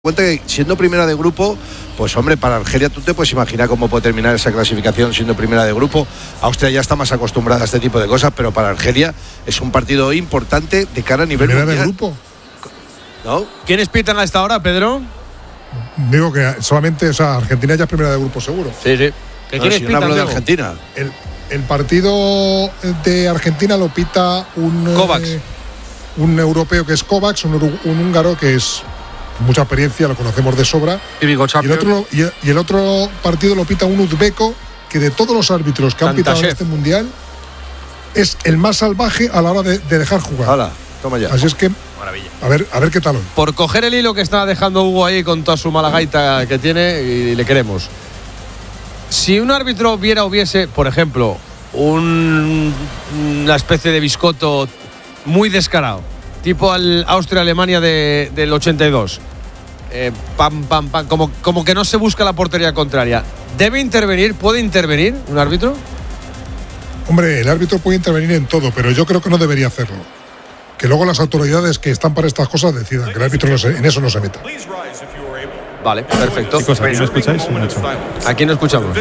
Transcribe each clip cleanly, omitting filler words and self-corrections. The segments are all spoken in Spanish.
cuenta que siendo primera de grupo, pues hombre, para Argelia tú te puedes imaginar cómo puede terminar esa clasificación siendo primera de grupo. Austria ya está más acostumbrada a este tipo de cosas, pero para Argelia es un partido importante de cara a nivel primera mundial. de grupo. ¿No? ¿Quiénes pitan a esta hora, Pedro? Digo que solamente, o sea, Argentina ya es primera de grupo seguro. Sí, sí. Si no hablo de Argentina. El partido de Argentina lo pita Kovacs. Un europeo que es Kovacs, un húngaro que es mucha experiencia, lo conocemos de sobra. Y el otro partido lo pita un uzbeco que de todos los árbitros que han pitado en este mundial es el más salvaje a la hora de dejar jugar. Hala, toma ya. Así es que maravilla. A ver qué tal hoy. Por coger el hilo que está dejando Hugo ahí con toda su mala gaita que tiene, y le queremos. Si un árbitro hubiese, por ejemplo, una especie de biscotto muy descarado, tipo al Austria-Alemania del 82, como que no se busca la portería contraria, ¿puede intervenir un árbitro? Hombre, el árbitro puede intervenir en todo, pero yo creo que no debería hacerlo. Que luego las autoridades que están para estas cosas decidan, que el árbitro en eso no se meta. Vale, perfecto. Chicos, ¿aquí no escucháis? Aquí no escuchamos.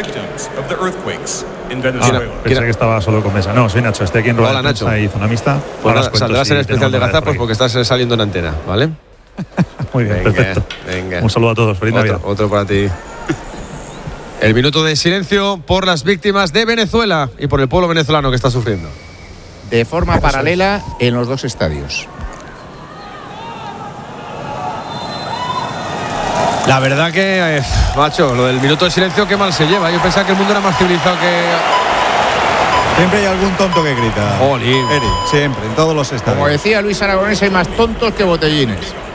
Pensé que estaba solo con Mesa. No, soy Nacho, estoy aquí en Rueda de Prensa y Zona Mixta. Pues nada, saldrás en el especial de Gazapos porque estás saliendo en antena, ¿vale? Muy bien, perfecto. Venga. Un saludo a todos, feliz Navidad. Otro para ti. El minuto de silencio por las víctimas de Venezuela y por el pueblo venezolano que está sufriendo. De forma paralela en los dos estadios. La verdad que, macho, lo del minuto de silencio, qué mal se lleva. Yo pensaba que el mundo era más civilizado que… Siempre hay algún tonto que grita. Jolín. Eri, siempre, en todos los estadios. Como decía Luis Aragonés, hay más tontos que botellines.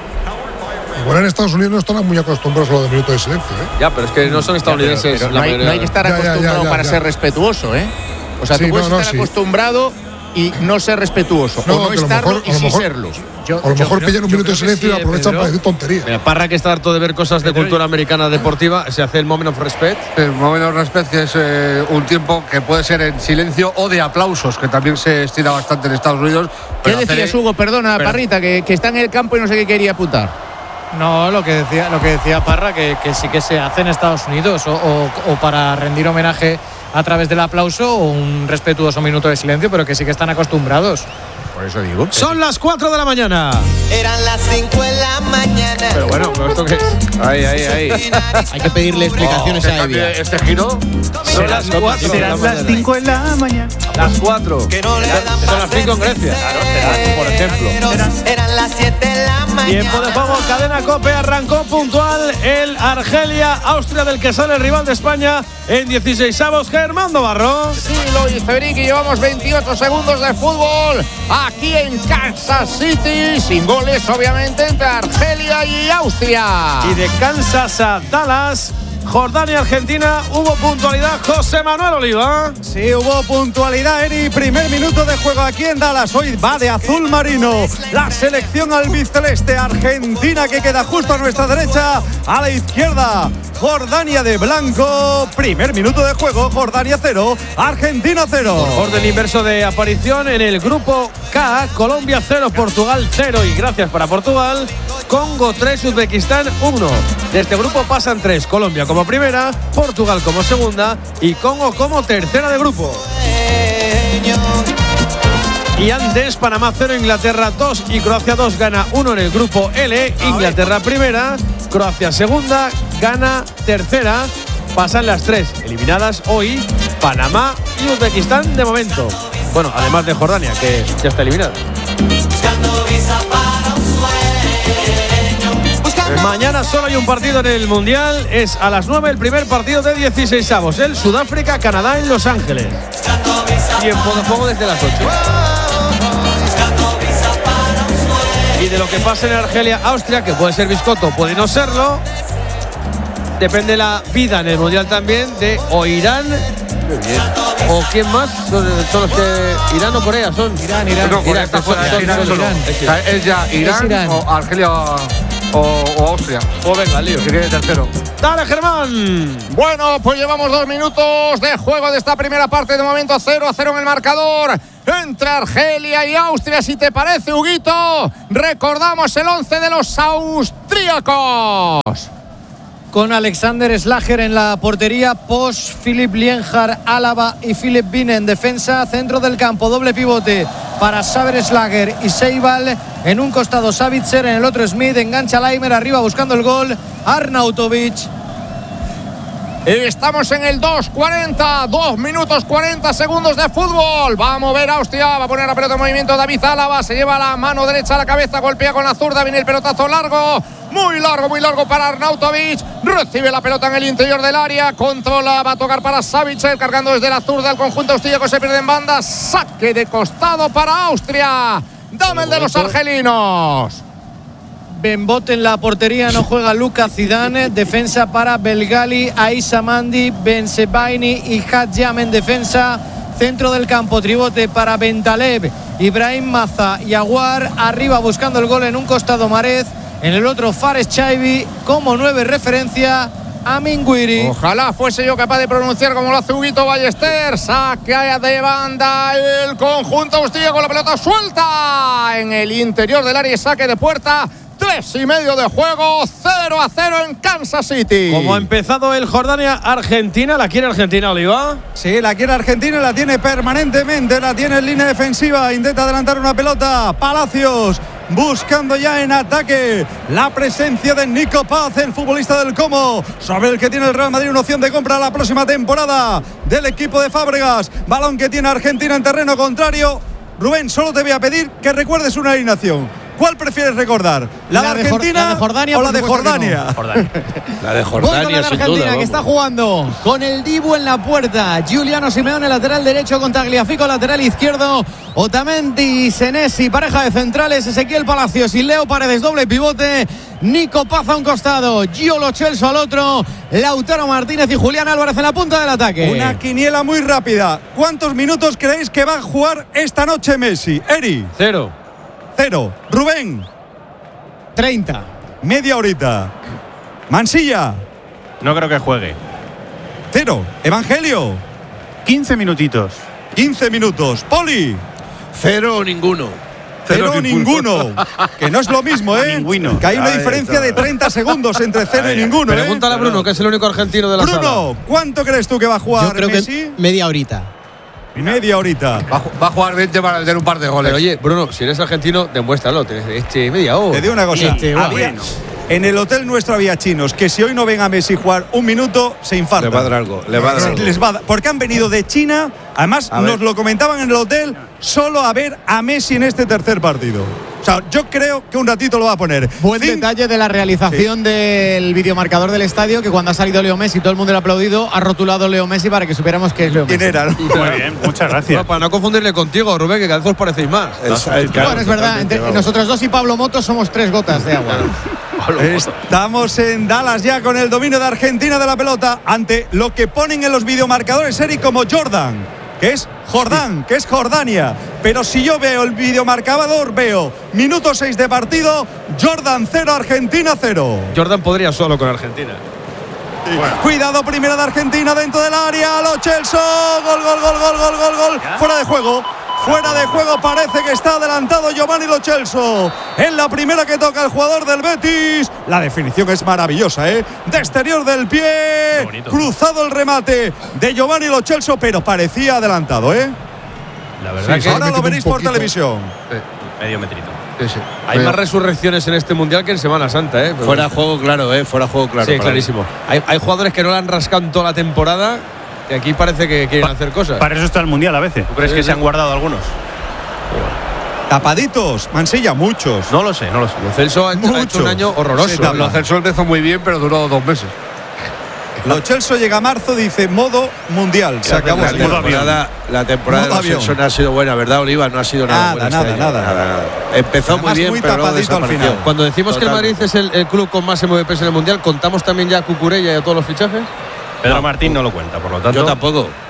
Igual en Estados Unidos no están muy acostumbrados a lo del minuto de silencio, ¿eh? Ya, pero es que no son estadounidenses. Pero no hay que estar acostumbrado para ser respetuoso, ¿eh? O sea, tú puedes estar acostumbrado y no ser respetuoso, o no estarlo y sí serlo. A lo mejor pillan un minuto de silencio y lo aprovechan para decir tonterías. Mira, Parra, que está harto de ver cosas de cultura americana deportiva, se hace el moment of respect. El moment of respect, que es un tiempo que puede ser en silencio o de aplausos, que también se estira bastante en Estados Unidos. ¿Qué decías, Hugo? Perdona, Parrita, que está en el campo y no sé qué quería apuntar. No, lo que decía Parra, que sí que se hace en Estados Unidos, o para rendir homenaje a través del aplauso, o un respetuoso minuto de silencio, pero que sí que están acostumbrados. Por eso digo. Son las 4 de la mañana. Eran las 5 de la mañana. Pero bueno, ¿esto qué es? Ahí. Hay que pedirle explicaciones a Evia. ¿Este giro? Son las 4. Serán las 5 de la mañana. Las 4. Son las 5 en Grecia. Claro, serán, por ejemplo. Eran las 7 de la mañana. Tiempo de juego, cadena COPE, arrancó puntual el Argelia-Austria, del que sale el rival de España en 16avos, Germán Navarro. Sí, lo dice Eric, y llevamos 28 segundos de fútbol aquí en Kansas City, sin goles obviamente entre Argelia y Austria. Y de Kansas a Dallas, Jordania, Argentina, hubo puntualidad. José Manuel Oliva. Sí, hubo puntualidad, Eri. Primer minuto de juego aquí en Dallas. Hoy va de azul marino la selección albiceleste. Argentina, que queda justo a nuestra derecha. A la izquierda, Jordania de blanco. Primer minuto de juego, Jordania 0, Argentina 0. Orden inverso de aparición en el grupo K. Colombia 0, Portugal 0. Y gracias para Portugal. Congo 3, Uzbekistán 1. De este grupo pasan 3. Colombia como primera, Portugal como segunda y Congo como tercera de grupo. Y antes, Panamá 0, Inglaterra 2 y Croacia 2, gana 1 en el grupo L. Inglaterra primera, Croacia segunda, gana tercera. Pasan las 3 eliminadas hoy, Panamá y Uzbekistán de momento. Bueno, además de Jordania, que ya está eliminada. Mañana solo hay un partido en el Mundial. Es a las 9 el primer partido de 16avos. El Sudáfrica-Canadá en Los Ángeles. Tiempo de juego desde las 8. Y de lo que pase en Argelia-Austria, que puede ser biscotto, puede no serlo, depende la vida en el Mundial también de o Irán o quién más son los que… Irán o Corea son. Irán. No, Corea está fuera. Es ya Irán o Argelia. o Austria. Pues venga, lío. Que quede tercero. Dale, Germán. Bueno, pues llevamos 2 minutos de juego de esta primera parte. De momento 0-0 en el marcador entre Argelia y Austria. Si te parece, Huguito, recordamos el 11 de los austríacos. Con Alexander Schlager en la portería, Posch, Philipp Lienhard, Álava y Philipp Biene en defensa. Centro del campo, doble pivote para Xaver Schlager y Seibal. En un costado Savitzer, en el otro Smith. Engancha Laimer arriba buscando el gol, Arnautovic. Estamos en el 2:40, 2 minutos 40 segundos de fútbol. Va a mover Austria, va a poner la pelota en movimiento David Álava, se lleva la mano derecha a la cabeza, golpea con la zurda, viene el pelotazo largo para Arnautovic. Recibe la pelota en el interior del área, controla, va a tocar para Savitzer, cargando desde la zurda el conjunto austríaco, se pierde en banda, saque de costado para Austria. Dame el de los argelinos. Benbot en la portería, no juega Luka Zidane. Defensa para Belgali, Aissa Mandi, Bensebaini y Hadjam en defensa. Centro del campo, tribote para Bentaleb, Ibrahim Maza y Aguar. Arriba buscando el gol en un costado Marez, en el otro Fares Chaibi. Como 9 referencia Amin Guiri. Ojalá fuese yo capaz de pronunciar como lo hace Huguito Ballester. Saque de banda el conjunto austríaco, la pelota suelta en el interior del área y saque de puerta. 3:30 de juego, 0-0 en Kansas City. Como ha empezado el Jordania-Argentina, ¿la quiere Argentina, Oliva? Sí, la quiere Argentina, la tiene permanentemente, la tiene en línea defensiva, intenta adelantar una pelota, Palacios buscando ya en ataque la presencia de Nico Paz, el futbolista del Como, sobre el que tiene el Real Madrid una opción de compra la próxima temporada del equipo de Fábregas. Balón que tiene Argentina en terreno contrario. Rubén, solo te voy a pedir que recuerdes una alineación. ¿Cuál prefieres recordar? ¿La de Argentina la de Jordania, o la de Jordania? No. La de Jordania, sin Argentina, duda. que está jugando con el Dibu en la puerta. Giuliano Simeone, lateral derecho, con Tagliafico, lateral izquierdo. Otamendi, Senesi, pareja de centrales. Ezequiel Palacios y Leo Paredes, doble pivote. Nico Paz a un costado, Gio Lo Celso al otro. Lautaro Martínez y Julián Álvarez en la punta del ataque. Una quiniela muy rápida. ¿Cuántos minutos creéis que va a jugar esta noche Messi? Eri. 0. Rubén. 30. Media horita. Mansilla. No creo que juegue. 0. Evangelio. 15 minutitos. 15 minutos. Poli. 0 o ninguno. 0 ninguno. Que no es lo mismo, ¿eh? Ninguno. Que hay una diferencia de 30 segundos entre 0 y ninguno. Pregúntale a Bruno, que es el único argentino de la sala. Bruno, ¿cuánto crees tú que va a jugar Messi? Media horita. Media horita. Va a jugar 20 para meter un par de goles. Pero oye, Bruno, si eres argentino, demuéstralo. Media hora. Te digo una cosa. En el hotel nuestro había chinos que si hoy no ven a Messi jugar un minuto, se infartan. Le va a dar algo. Porque han venido de China. Además, nos lo comentaban en el hotel, solo a ver a Messi en este tercer partido. O sea, yo creo que un ratito lo va a poner. Buen detalle de la realización del videomarcador del estadio, que cuando ha salido Leo Messi, todo el mundo le ha aplaudido, ha rotulado Leo Messi para que supiéramos que es Leo Messi. ¿Quién era? Muy bien, muchas gracias. No, para no confundirle contigo, Rubén, que cada vez os parecéis más. Bueno, es verdad, entre nosotros dos y Pablo Moto somos 3 gotas de agua. Estamos en Dallas ya con el dominio de Argentina de la pelota ante lo que ponen en los videomarcadores, Eric, como Jordan, que es Jordán, que es Jordania. Pero si yo veo el videomarcador, veo minuto 6 de partido, Jordan 0, Argentina 0. Jordan podría solo con Argentina. Bueno. Cuidado, primera de Argentina dentro del área, Lo Celso, gol. Fuera de juego. Fuera de juego, parece que está adelantado Giovanni Lo Celso. En la primera que toca el jugador del Betis. La definición es maravillosa, ¿eh? De exterior del pie. Cruzado el remate de Giovanni Lo Celso, pero parecía adelantado, ¿eh? La verdad que ahora lo veréis por televisión. Medio metrito. Sí. Hay más resurrecciones en este mundial que en Semana Santa, ¿eh? Pero fuera juego claro, fuera juego claro. Sí, clarísimo. Hay jugadores que no la han rascado en toda la temporada. Y aquí parece que quieren hacer cosas. Para eso está el mundial a veces. ¿Tú crees que se han guardado algunos? Tapaditos, Mansilla, muchos. No lo sé. Lo Celso ha hecho un año horroroso. Sí, Lo Celso empezó muy bien, pero duró 2 meses. Lo Celso llega a marzo, dice modo mundial. Se acabó. La temporada de Lo Celso no ha sido buena, ¿verdad, Oliva? No ha sido nada buena. Nada. Empezó además, muy bien, muy pero luego tapadito al final. Cuando decimos que el Madrid es el club con más MVPs en el mundial, ¿contamos también ya a Cucurella y a todos los fichajes? Pedro Martín no lo cuenta, por lo tanto. Yo tampoco.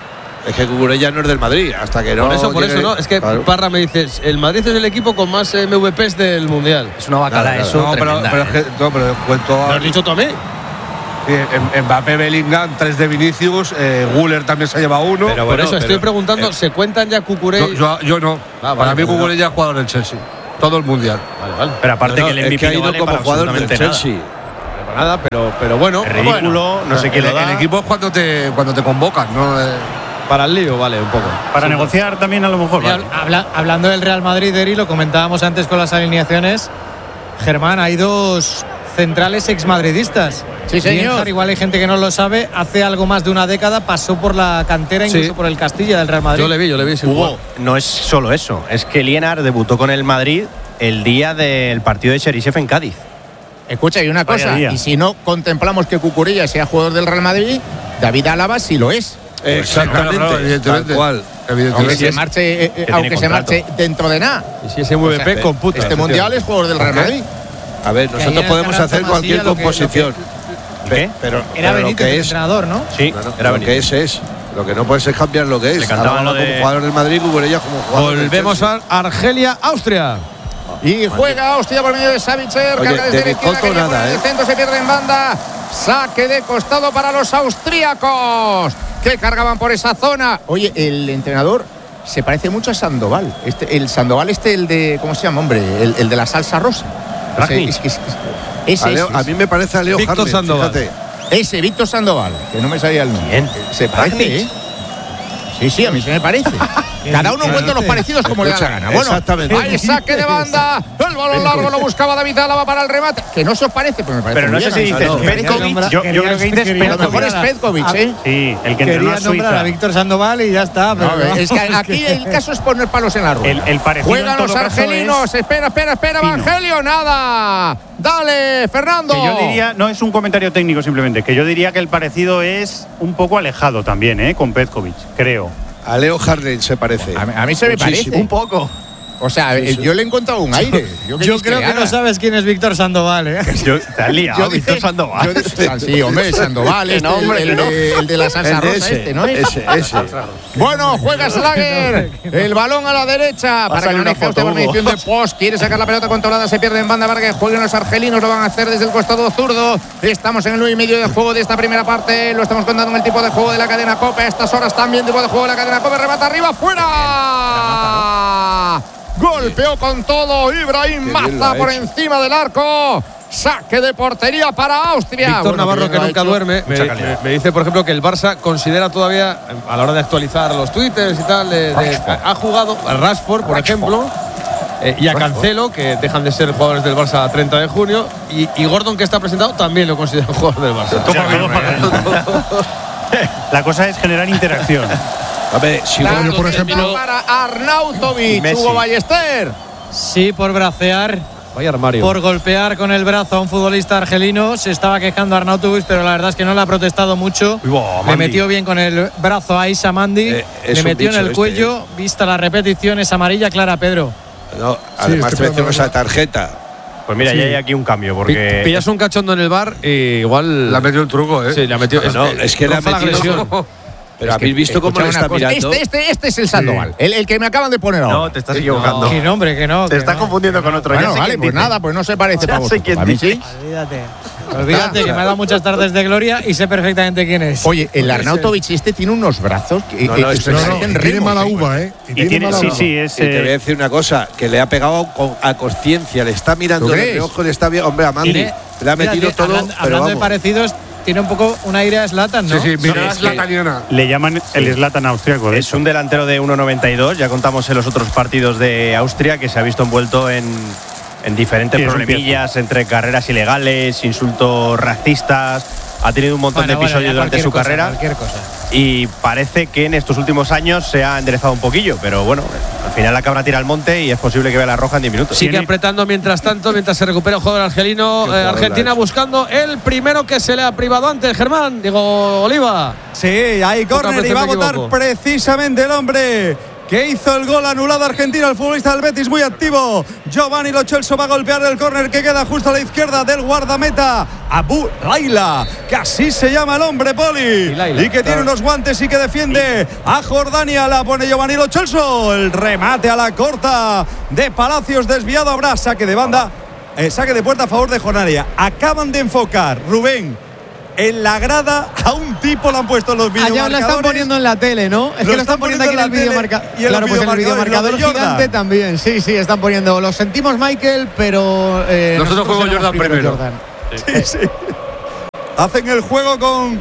Es que Cucurella no es del Madrid, hasta que no. Por eso, ¿no? Es que claro. Parra me dice, el Madrid es el equipo con más MVPs del Mundial. Es una bacala eso. No, pero es que, pero cuento. ¿Lo has dicho tú a mí? Sí, Mbappé, Bellingham, 3 de Vinicius, Güler también se lleva 1. Pero por eso estoy preguntando, ¿se cuentan ya Cucurella? Yo no. Para mí Cucurella ha jugado en el Chelsea. Todo el Mundial. Vale. Pero aparte que el MVP es que ha ido vale como jugador del Chelsea. Nada, pero bueno. Es ridículo, no sé quién lo da. El equipo es cuando te convocan, ¿no? Para el lío, vale, un poco. Para negociar también a lo mejor. Vale. Hablando del Real Madrid, Eri, lo comentábamos antes con las alineaciones. Germán, hay 2 centrales exmadridistas. Sí, señor. Lienhard, igual hay gente que no lo sabe, hace algo más de una década pasó por la cantera, incluso por el Castilla del Real Madrid. Yo le vi. Hugo, no es solo eso, es que Lienhard debutó con el Madrid el día del partido de Cheryshev en Cádiz. Escucha, y una cosa, y si no contemplamos que Cucurella sea jugador del Real Madrid, David Álava sí lo es. Exactamente, claro, evidentemente. Tal cual. Aunque se marche dentro de nada. Y si ese MVP computa. Este mundial es jugador del Real Madrid. A ver, nosotros podemos hacer cualquier composición. Pero era Benítez, lo que el es entrenador, ¿no? Sí, era lo que es. Lo que no puedes es cambiar lo que es. Le cantaban como jugador del Madrid, Cucurella como jugador. Volvemos a Argelia, Austria. Y juega Austria por medio de Savitzer. Carga desde la izquierda, que nada, el centro se pierde en banda. Saque de costado para los austríacos, que cargaban por esa zona. Oye, el entrenador se parece mucho a Sandoval. El Sandoval el de, ¿cómo se llama, hombre? El de la salsa rosa. A mí me parece a Leo Víctor Sandoval. Fíjate. Ese, Víctor Sandoval, que no me sabía el nombre. ¿Quién? Se parece, ¿eh? Sí, a mí se me parece. Cada uno cuenta los parecidos como le da la gana. Bueno, exactamente. Hay saque de banda. El balón largo lo buscaba David Álava para el remate. Que no se os parece, pues me parece. Pero no sé si dices Petkovic. Yo creo que dices Petkovic. A lo mejor es Petkovic, ¿eh? Sí, el que entrenó a nombrar a Víctor Sandoval y ya está. Pero no, es que aquí el caso es poner palos en la rueda. El parecido. Juegan los argelinos. Espera, Evangelio. Nada. Dale, Fernando. Que yo diría, no es un comentario técnico simplemente, que yo diría que el parecido es un poco alejado también, con Petkovic, creo. A Leo Harlem se parece. A mí se me parece. Un poco. O sea, yo le he encontrado un aire. Yo creo que no sabes quién es Víctor Sandoval, ¿eh? Te has liado, Víctor Sandoval. Sí, hombre, Sandoval, el de la salsa rosa, ¿no? Ese. Bueno, juega Slager. El balón a la derecha. Para que no deje usted por medición de post. Quiere sacar la pelota controlada, se pierde en banda para que jueguen los argelinos. Lo van a hacer desde el costado zurdo. Estamos en el 9:30 de juego de esta primera parte. Lo estamos contando en el tipo de juego de la cadena COPE. A estas horas también tipo de juego de la cadena COPE. Remata arriba, fuera. Golpeó con todo Ibrahim Maza por encima del arco. Saque de portería para Austria. Víctor Navarro, que nunca duerme, me dice, por ejemplo, que el Barça considera todavía, a la hora de actualizar los twitters y tal, ha jugado a Rashford, por ejemplo, y a Cancelo, que dejan de ser jugadores del Barça a 30 de junio, y Gordon, que está presentado, también lo considera jugador del Barça. La cosa es generar interacción. A ver, si yo, por ejemplo, para Arnautovic, Hugo Ballester. Sí, por bracear. Vaya armario. Por golpear con el brazo a un futbolista argelino. Se estaba quejando Arnautovic, pero la verdad es que no le ha protestado mucho. Le metió bien con el brazo a Issa Mandi. Le metió en el cuello. Vista la repetición, es amarilla clara, Pedro. No, además te menciono esa tarjeta. Pues mira, ya hay aquí un cambio, porque pillas un cachondo en el bar y igual le ha metido el truco, ¿eh? Sí, le ha metido. No, es que le ha metido. Pero habéis visto cómo le está mirando. Este es el Sandoval, el que me acaban de poner ahora. No, te estás equivocando. Que nombre, que no. Te estás confundiendo con otro. Bueno, vale, pues nada, pues no se parece para vosotros. A mí sí. Olvídate, que me ha dado muchas tardes de gloria y sé perfectamente quién es. Oye, el Arnautovic tiene unos brazos que tiene mala uva, ¿eh? Y tiene, sí, es. Y te voy a decir una cosa, que le ha pegado a conciencia, le está mirando de ojo, le está bien. Hombre, a Mandi le ha metido todo. Hablando de parecidos, tiene un poco un aire a Zlatan, ¿no? Sí, mira, Zlataniana. Le llaman el Zlatan austriaco. Es un delantero de 1,92. Ya contamos en los otros partidos de Austria que se ha visto envuelto en diferentes problemillas entre carreras ilegales, insultos racistas. Ha tenido un montón de episodios durante su carrera. Y parece que en estos últimos años se ha enderezado un poquillo, pero bueno, al final la cabra tira al monte y es posible que vea la roja en 10 minutos. Sigue apretando mientras tanto, mientras se recupera el jugador argelino. Argentina buscando el primero que se le ha privado antes, Germán, Diego Oliva. Sí, ahí córner y va a votar precisamente el hombre que hizo el gol anulado argentino, el futbolista del Betis muy activo. Giovanni Lo Celso va a golpear el córner que queda justo a la izquierda del guardameta Abu Laila, que así se llama el hombre, Poli, y que tiene unos guantes y que defiende a Jordania. La pone Giovanni Lo Celso, el remate a la corta de Palacios desviado, habrá saque de banda, saque de puerta a favor de Jordania. Acaban de enfocar, Rubén, en la grada a un tipo, lo han puesto en los videomarcadores. Allá lo están poniendo en la tele, ¿no? Es que lo están poniendo aquí en el videomarcador. Claro, pues en el videomarcador gigante también. Sí, están poniendo. Lo sentimos, Michael, pero nosotros fuimos Jordan primero. Sí. Hacen el juego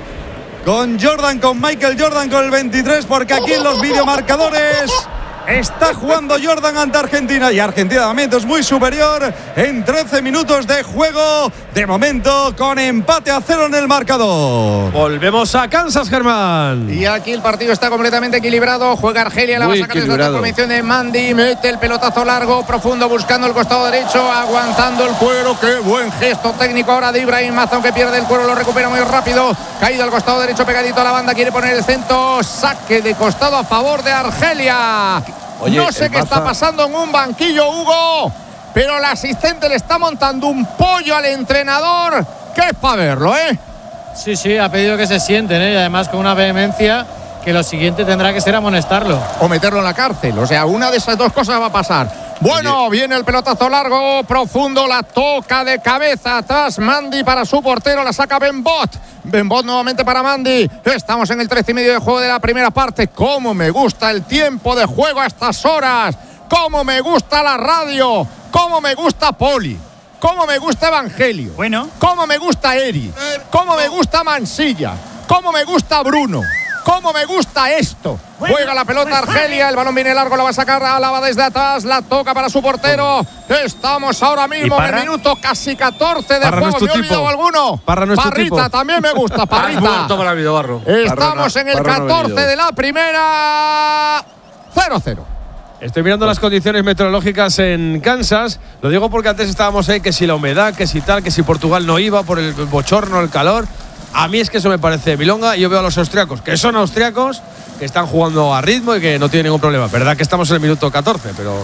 con Jordan, con Michael Jordan, con el 23, porque aquí en los videomarcadores está jugando Jordan ante Argentina, y Argentina de momento es muy superior en 13 minutos de juego, de momento con empate a 0 en el marcador. Volvemos a Kansas, Germán. Y aquí el partido está completamente equilibrado. Juega Argelia, la va a sacar desde la formación de Mandi, mete el pelotazo largo, profundo, buscando el costado derecho, aguantando el cuero. Qué buen gesto técnico ahora de Ibrahim Mazón, que pierde el cuero, lo recupera muy rápido, caído al costado derecho, pegadito a la banda, quiere poner el centro, saque de costado a favor de Argelia. Oye, no sé qué está pasando en un banquillo, Hugo, pero el asistente le está montando un pollo al entrenador, que es para verlo, ¿eh? Sí, ha pedido que se sienten, y además con una vehemencia que lo siguiente tendrá que ser amonestarlo. O meterlo en la cárcel, o sea, una de esas dos cosas va a pasar. Bueno, viene el pelotazo largo, profundo, la toca de cabeza atrás Mandi para su portero, la saca Benbot. Benbot nuevamente para Mandi. Estamos en el 13:30 de juego de la primera parte. Cómo me gusta el tiempo de juego a estas horas. Cómo me gusta la radio. Cómo me gusta Poli. Cómo me gusta Evangelio. Bueno. Cómo me gusta Eri. Cómo me gusta Mansilla. Cómo me gusta Bruno. ¡Cómo me gusta esto! Juega la pelota Argelia, el balón viene largo, lo va a sacar Álava desde atrás, la toca para su portero. Estamos ahora mismo en el minuto casi 14 de juego. ¿Me he olvidado alguno? Parrita, también me gusta, Parrita. Estamos en el 14 de la primera. 0-0. Estoy mirando las condiciones meteorológicas en Kansas. Lo digo porque antes estábamos ahí que si la humedad, que si tal, que si Portugal no iba por el bochorno, el calor. A mí es que eso me parece milonga, y yo veo a los austriacos, que son austriacos, que están jugando a ritmo y que no tienen ningún problema. Verdad que estamos en el minuto 14, pero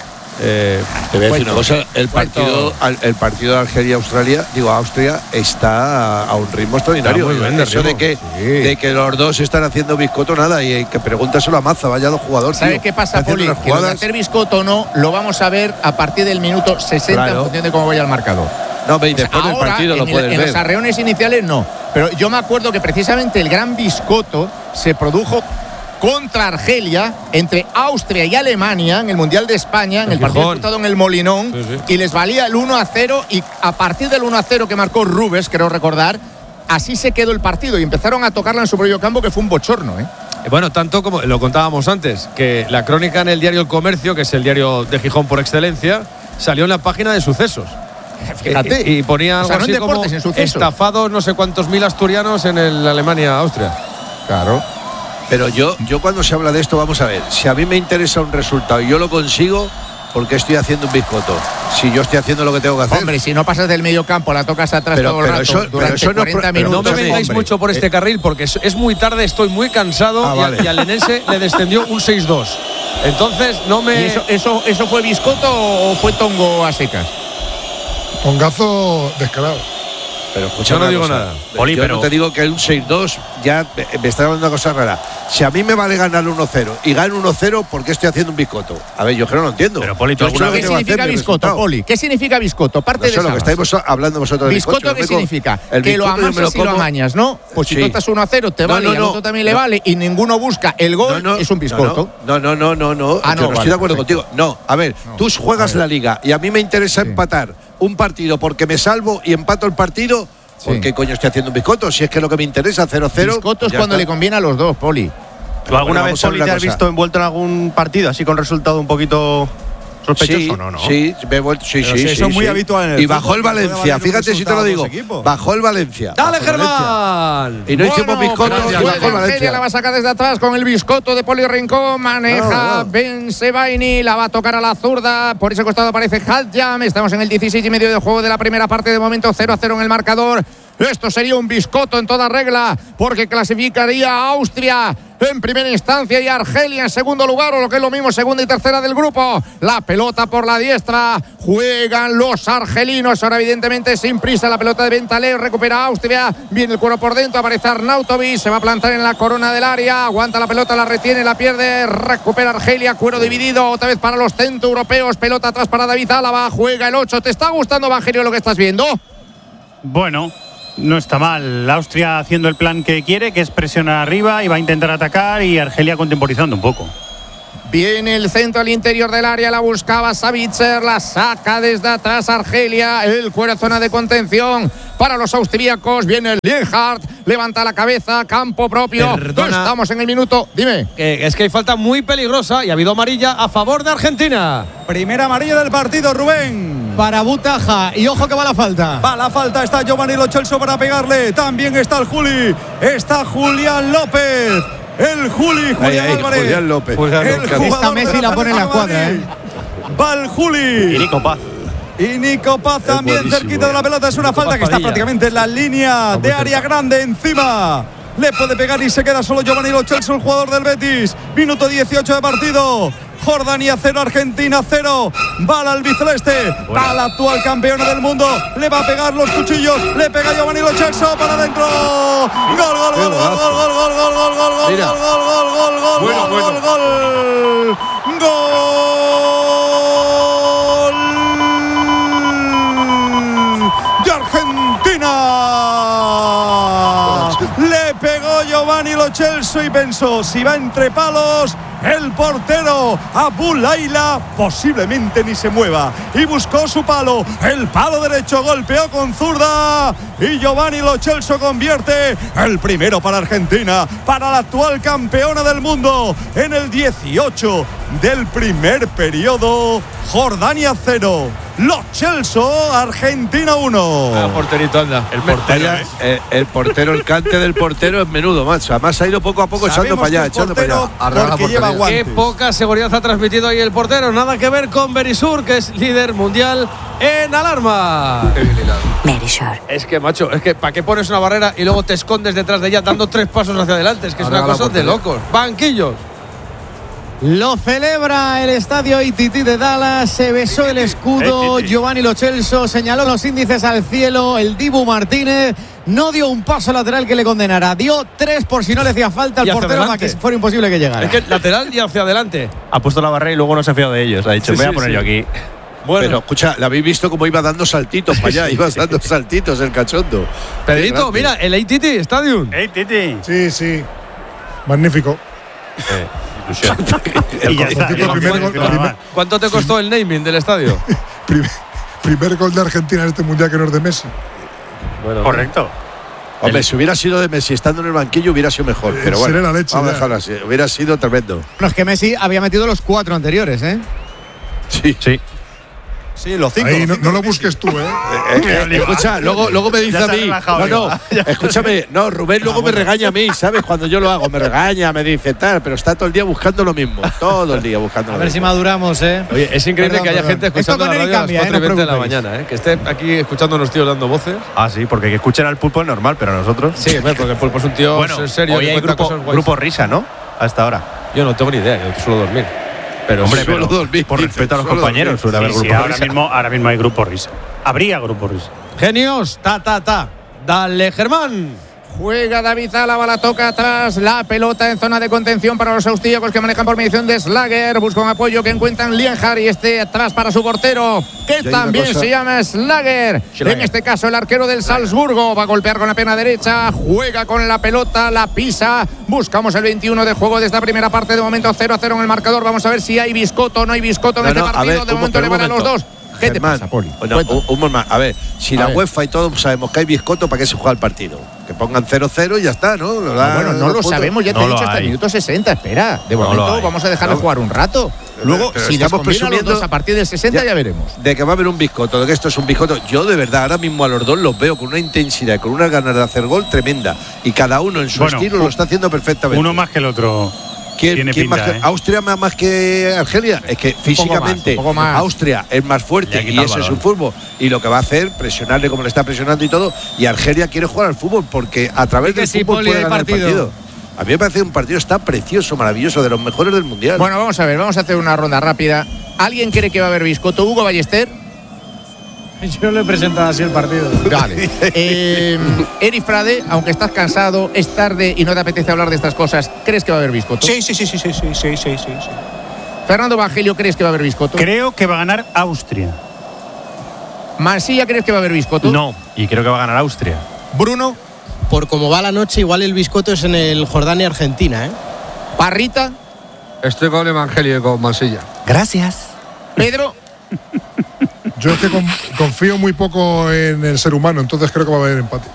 te voy a decir una cosa, el partido de Argelia-Australia, Austria, está a un ritmo extraordinario. Eso de que los dos están haciendo biscoto, nada, y que pregúntaselo a Mazza, vaya los jugadores. ¿Sabe qué pasa, Poli? Que lo de hacer biscoto no, lo vamos a ver a partir del minuto 60 en función de cómo vaya el marcador. No, veis, después del partido lo puedes ver. En los arreones iniciales no. Pero yo me acuerdo que precisamente el gran biscoto se produjo contra Argelia, entre Austria y Alemania, en el Mundial de España, en el partido disputado en el Molinón, y les valía el 1-0, y a partir del 1-0 que marcó Rubes, creo recordar, así se quedó el partido, y empezaron a tocarla en su propio campo, que fue un bochorno, ¿eh? Bueno, tanto como lo contábamos antes, que la crónica en el diario El Comercio, que es el diario de Gijón por excelencia, salió en la página de sucesos. Fíjate. Y ponía algo así como estafados no sé cuántos mil asturianos en el Alemania-Austria. Claro. Pero yo cuando se habla de esto, vamos a ver, si a mí me interesa un resultado y yo lo consigo, ¿por qué estoy haciendo un biscoto? Si yo estoy haciendo lo que tengo que hacer. Hombre, si no pasas del medio campo, la tocas atrás todo el rato durante 40 minutos. No me vengáis mucho por este carril, porque es muy tarde, estoy muy cansado, y al Lenense le descendió un 6-2. Entonces no me… ¿Y eso fue biscoto o fue tongo a secas? Tongazo descarado. Pero escucha, yo no digo nada. Poli, yo no te digo que un 6-2 ya me está dando una cosa rara. Si a mí me vale ganar 1-0 y gano 1-0, ¿por qué estoy haciendo un biscoto? A ver, yo creo que no lo entiendo. Pero Poli, ¿qué significa biscoto, Poli? ¿Qué significa biscoto? Parte de eso. Lo que estáis hablando vosotros de biscoto. ¿Qué significa? Que lo amasas y lo amañas, ¿no? Pues si tú estás 1-0, te vale y al otro también le vale, y ninguno busca el gol, es un biscoto. No. Yo no estoy de acuerdo contigo. No, a ver, tú juegas la liga y a mí me interesa empatar un partido porque me salvo y empato el partido. ¿Por qué coño estoy haciendo un biscoto? Si es que lo que me interesa, 0-0. Biscoto es cuando le conviene a los dos, Poli. ¿Tú alguna vez, Poli, te has visto envuelto en algún partido así con resultado un poquito sospechoso? No. Sí, me he vuelto. Sí. Eso es muy habitual en el y bajó el Valencia, fíjate si te lo digo. Bajó el Valencia. ¡Dale, Germán! Y no hicimos biscoto. Y bajó el Valencia. La va a sacar desde atrás con el biscoto de Poli Rincón. Maneja Ben Sebaini. La va a tocar a la zurda. Por ese costado aparece Hadjam. Estamos en el 16:30 de juego de la primera parte. De momento 0-0 en el marcador. Esto sería un biscoto en toda regla, porque clasificaría a Austria en primera instancia y Argelia en segundo lugar, o lo que es lo mismo, segunda y tercera del grupo. La pelota por la diestra, juegan los argelinos, ahora evidentemente sin prisa, la pelota de Bentaleb, recupera Austria, viene el cuero por dentro, aparece Arnautovic, se va a plantar en la corona del área, aguanta la pelota, la retiene, la pierde, recupera Argelia, cuero dividido, otra vez para los centroeuropeos, pelota atrás para David Álava, juega el 8. ¿Te está gustando, Evangelio, lo que estás viendo? Bueno, no está mal. Austria haciendo el plan que quiere, que es presionar arriba y va a intentar atacar, y Argelia contemporizando un poco. Viene el centro al interior del área, la buscaba Savitzer, la saca desde atrás Argelia, el cuero zona de contención para los austríacos, viene el Lienhardt, levanta la cabeza, campo propio. Perdona. Estamos en el minuto, dime. Es que hay falta muy peligrosa y ha habido amarilla a favor de Argentina. Primera amarilla del partido, Rubén. Para Butaja, y ojo que va la falta. Va la falta, está Giovanni Lo Celso para pegarle, también está el Juli, está Julián López. El Julián Álvarez. Julián López. Esta Messi la pone en la cuadra, Va el Juli. Y Nico Paz. Y Nico Paz también cerquita de la pelota. Es una falta que está prácticamente en la línea de área grande encima. Le puede pegar y se queda solo Giovanni Lo Celso, el jugador del Betis. Minuto 18 de partido. Jordania 0, Argentina 0. Va al albiceleste, va la actual campeona del mundo. Le va a pegar los cuchillos. Le pega Giovanni Lo Celso para adentro. Gol, gol, gol, gol, gol, gol, gol, gol, gol, gol, gol, gol, gol, gol, gol, gol de Argentina. Le pegó Giovanni Lo Celso y pensó, si va entre palos, el portero Abu Laila posiblemente ni se mueva, y buscó su palo, el palo derecho, golpeó con zurda y Giovanni Lo Celso convierte el primero para Argentina, para la actual campeona del mundo, en el 18 del primer periodo. Jordania 0, Lo Celso, Argentina 1. Porterito, anda. El portero, el cante del portero es menudo, macho. Además ha ido poco a poco echando para allá, echando para allá. Qué poca seguridad ha transmitido ahí el portero. Nada que ver con Berisur, que es líder mundial en alarma. Berisur. Es que, macho, es que ¿para qué pones una barrera y luego te escondes detrás de ella dando 3 pasos hacia adelante? Es que es una cosa de locos. Banquillos. Lo celebra el estadio ITT de Dallas. Se besó el escudo. Giovanni Lo Celso señaló los índices al cielo. El Dibu Martínez no dio un paso lateral que le condenara. Dio 3 por si no le hacía falta al portero para que fuera imposible que llegara. Es que lateral y hacia adelante. Ha puesto la barrera y luego no se ha fiado de ellos. Ha dicho, voy a poner yo aquí. Bueno. Pero escucha, ¿la habéis visto cómo iba dando saltitos para allá? Iba dando saltitos el cachondo. Pedrito, mira, el ATT Stadium. ATT. Sí, sí. Magnífico. Y ya está. ¿Cuánto te costó el naming del estadio? Primer gol de Argentina en este mundial que no es de Messi. Bueno, correcto. Hombre, si hubiera sido de Messi estando en el banquillo hubiera sido mejor. Pero bueno, la leche, vamos a dejarlo así. Hubiera sido tremendo. No, es que Messi había metido los 4 anteriores, ¿eh? Sí. Sí. Sí, los 5. Ahí no lo busques tú, escucha, luego me dice a mí. Escúchame, Rubén luego me regaña a mí, ¿sabes? Cuando yo lo hago, me regaña, me dice tal, pero está todo el día buscando lo mismo. Todo el día buscando lo mismo. A ver si maduramos, ¿eh? Oye, es increíble que haya gente escuchando la radio a las 4:20 de la mañana, ¿eh? Que esté aquí escuchando a los tíos dando voces. Ah, sí, porque que escuchen al Pulpo es normal, pero a nosotros. Sí, porque el Pulpo es un tío serio. Hoy hay grupo risa, ¿no? Hasta ahora. Yo no tengo ni idea, yo suelo dormir. Pero hombre, por respeto a los compañeros, suele haber grupo risa. Ahora mismo hay grupo risa. Habría grupo risa. Genios, Dale, Germán. Juega David Álava, la toca atrás, la pelota en zona de contención para los austríacos que manejan por mediación de Slager. Busca un apoyo que encuentran Lienhardt y atrás para su portero, que también se llama Slager. En este caso el arquero del Salzburgo va a golpear con la pierna derecha, juega con la pelota, la pisa. Buscamos el 21 de juego de esta primera parte. De momento 0-0 en el marcador. Vamos a ver si hay biscoto o no hay biscoto en este partido. De momento le van a los dos. ¿Qué te pasa, Poli? A ver, si la UEFA y todos sabemos que hay biscoto, ¿para qué se juega el partido? Que pongan 0-0 y ya está, ¿no? Bueno, no lo sabemos, ya te he dicho hasta el minuto 60. Espera, de momento vamos a dejarle jugar un rato. Luego, si estamos presumiendo los dos a partir del 60, ya veremos. De que va a haber un biscoto, de que esto es un biscoto. Yo, de verdad, ahora mismo a los dos los veo con una intensidad y con unas ganas de hacer gol tremenda. Y cada uno en su estilo lo está haciendo perfectamente. Uno más que el otro. ¿Quién más que Austria más que Argelia? Es que físicamente más. Austria es más fuerte y ese es su fútbol. Y lo que va a hacer, presionarle como le está presionando y todo. Y Argelia quiere jugar al fútbol porque a través del fútbol puede ganar el partido. A mí me parece un partido está precioso, maravilloso, de los mejores del Mundial. Bueno, vamos a ver, vamos a hacer una ronda rápida. ¿Alguien cree que va a haber biscoto? Hugo Ballester. Yo lo he presentado así el partido. Vale. Eri Frade, aunque estás cansado, es tarde y no te apetece hablar de estas cosas, ¿crees que va a haber biscoto? Sí. Fernando Evangelio, ¿crees que va a haber biscoto? Creo que va a ganar Austria. Mansilla, ¿crees que va a haber biscoto? No, y creo que va a ganar Austria. Bruno. Por cómo va la noche, igual el biscoto es en el Jordania-Argentina, ¿eh? Parrita. Estoy con Evangelio y con Mansilla. Gracias. Pedro. Yo es que confío muy poco en el ser humano, entonces creo que va a haber empate.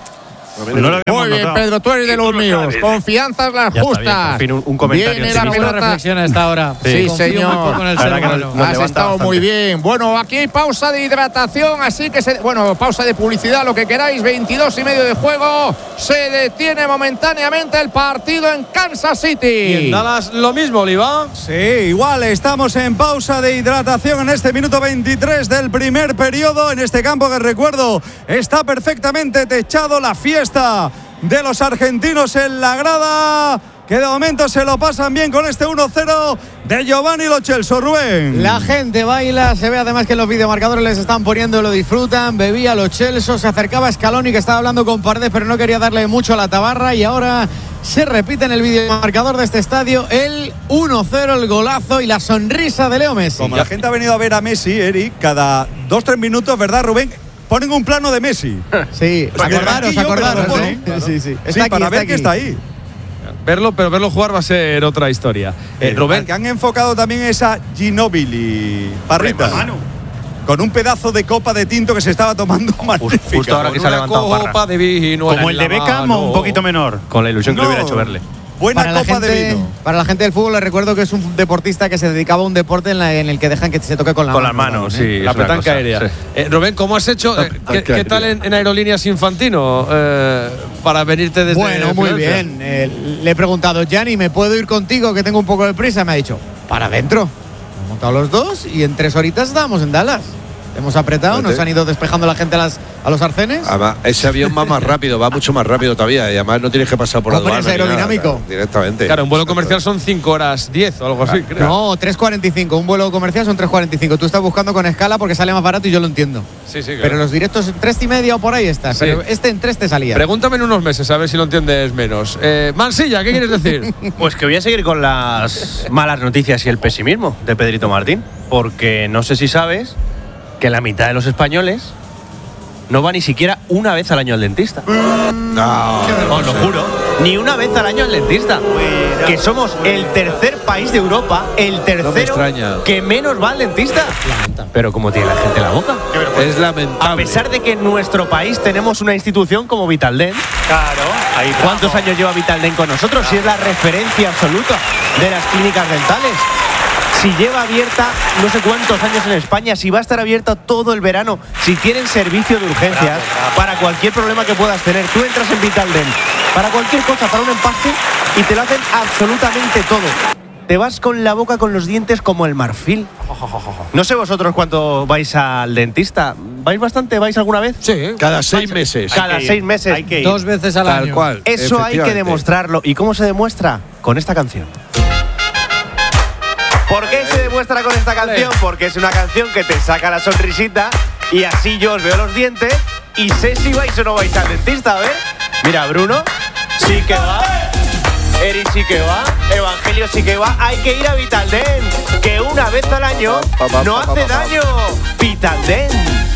Muy bien, Pedro, tú eres de los míos. Confianzas las justas. Bien, un comentario. Viene la pelota. Reflexión a esta hora. Sí, señor. Con el ser humano. Has estado muy bien. Bueno, aquí hay pausa de hidratación, así que pausa de publicidad, lo que queráis. 22:30 de juego. Se detiene momentáneamente el partido en Kansas City. Y en Dallas lo mismo, Oliva. Sí, igual estamos en pausa de hidratación en este minuto 23 del primer periodo en este campo que recuerdo está perfectamente techado. La fiesta de los argentinos en la grada, que de momento se lo pasan bien con este 1-0 de Giovanni Lo Celso. Rubén. La gente baila, se ve además que en los videomarcadores les están poniendo, lo disfrutan. Bebía Lo Celso, se acercaba a Scaloni, que estaba hablando con Paredes, pero no quería darle mucho a la tabarra, y ahora se repite en el videomarcador de este estadio el 1-0, el golazo y la sonrisa de Leo Messi. Como la gente ha venido a ver a Messi, Eric, cada 2-3 minutos, ¿verdad, Rubén? Ponen un plano de Messi. Sí, acordaros, ¿eh? Sí. Está aquí, para ver que está ahí. Pero verlo jugar va a ser otra historia. Rubén. Que han enfocado también esa Ginóbili, Parrita. Con un pedazo de copa de tinto que se estaba tomando magnífica. Justo ahora que se ha levantado copa Parra. De vino. Como el de Beckham o un poquito menor. Con la ilusión que le hubiera hecho verle. Buena copa de vino. Para la gente del fútbol les recuerdo que es un deportista que se dedicaba a un deporte en el que dejan que se toque con las manos. Sí, la petanca aérea. Sí. Rubén, ¿cómo has hecho? ¿Qué tal en Aerolíneas Infantino para venirte desde Bueno, muy bien. Le he preguntado, Gianni, ¿me puedo ir contigo que tengo un poco de prisa? Me ha dicho, para adentro. Hemos montado los dos y en 3 horitas estábamos en Dallas. Hemos apretado, nos han ido despejando la gente a los arcenes. Además, ese avión va más rápido, va mucho más rápido todavía. Y además no tienes que pasar por aduana. Es aerodinámico. Directamente. Claro, un vuelo comercial son 5 horas 10 o algo así, creo. No, 3:45. Un vuelo comercial son 3:45. Tú estás buscando con escala porque sale más barato y yo lo entiendo. Sí, claro. Pero los directos 3:30 o por ahí está. Sí. Pero este en 3 te salía. Pregúntame en unos meses a ver si lo entiendes menos. Mansilla, ¿qué quieres decir? Pues que voy a seguir con las malas noticias y el pesimismo de Pedrito Martín. Porque no sé si sabes que la mitad de los españoles no va ni siquiera una vez al año al dentista. No, os lo juro. Ni una vez al año al dentista. Que somos el tercer país de Europa, el tercero que menos va al dentista. Pero como tiene la gente la boca. Es lamentable. A pesar de que en nuestro país tenemos una institución como Vitaldent. Claro. Ahí ¿Cuántos años lleva Vitaldent con nosotros? Si es la referencia absoluta de las clínicas dentales. Si lleva abierta no sé cuántos años en España, si va a estar abierta todo el verano, si tienen servicio de urgencias para cualquier problema que puedas tener. Tú entras en Vitaldent para cualquier cosa, para un empaste, y te lo hacen absolutamente todo. Te vas con la boca, con los dientes como el marfil. No sé vosotros cuánto vais al dentista. ¿Vais bastante? ¿Vais alguna vez? Sí. Cada 6 meses. Cada 6 meses. Hay que ir. 2 veces al año. Tal cual. Eso hay que demostrarlo. ¿Y cómo se demuestra? Con esta canción. ¿Por qué se demuestra con esta canción? Porque es una canción que te saca la sonrisita y así yo os veo los dientes y sé si vais o no vais al dentista. A ver, mira, Bruno sí que va, Eri sí que va, Evangelio sí que va. Hay que ir a Vitaldent, que una vez al año no hace daño. Vitaldent.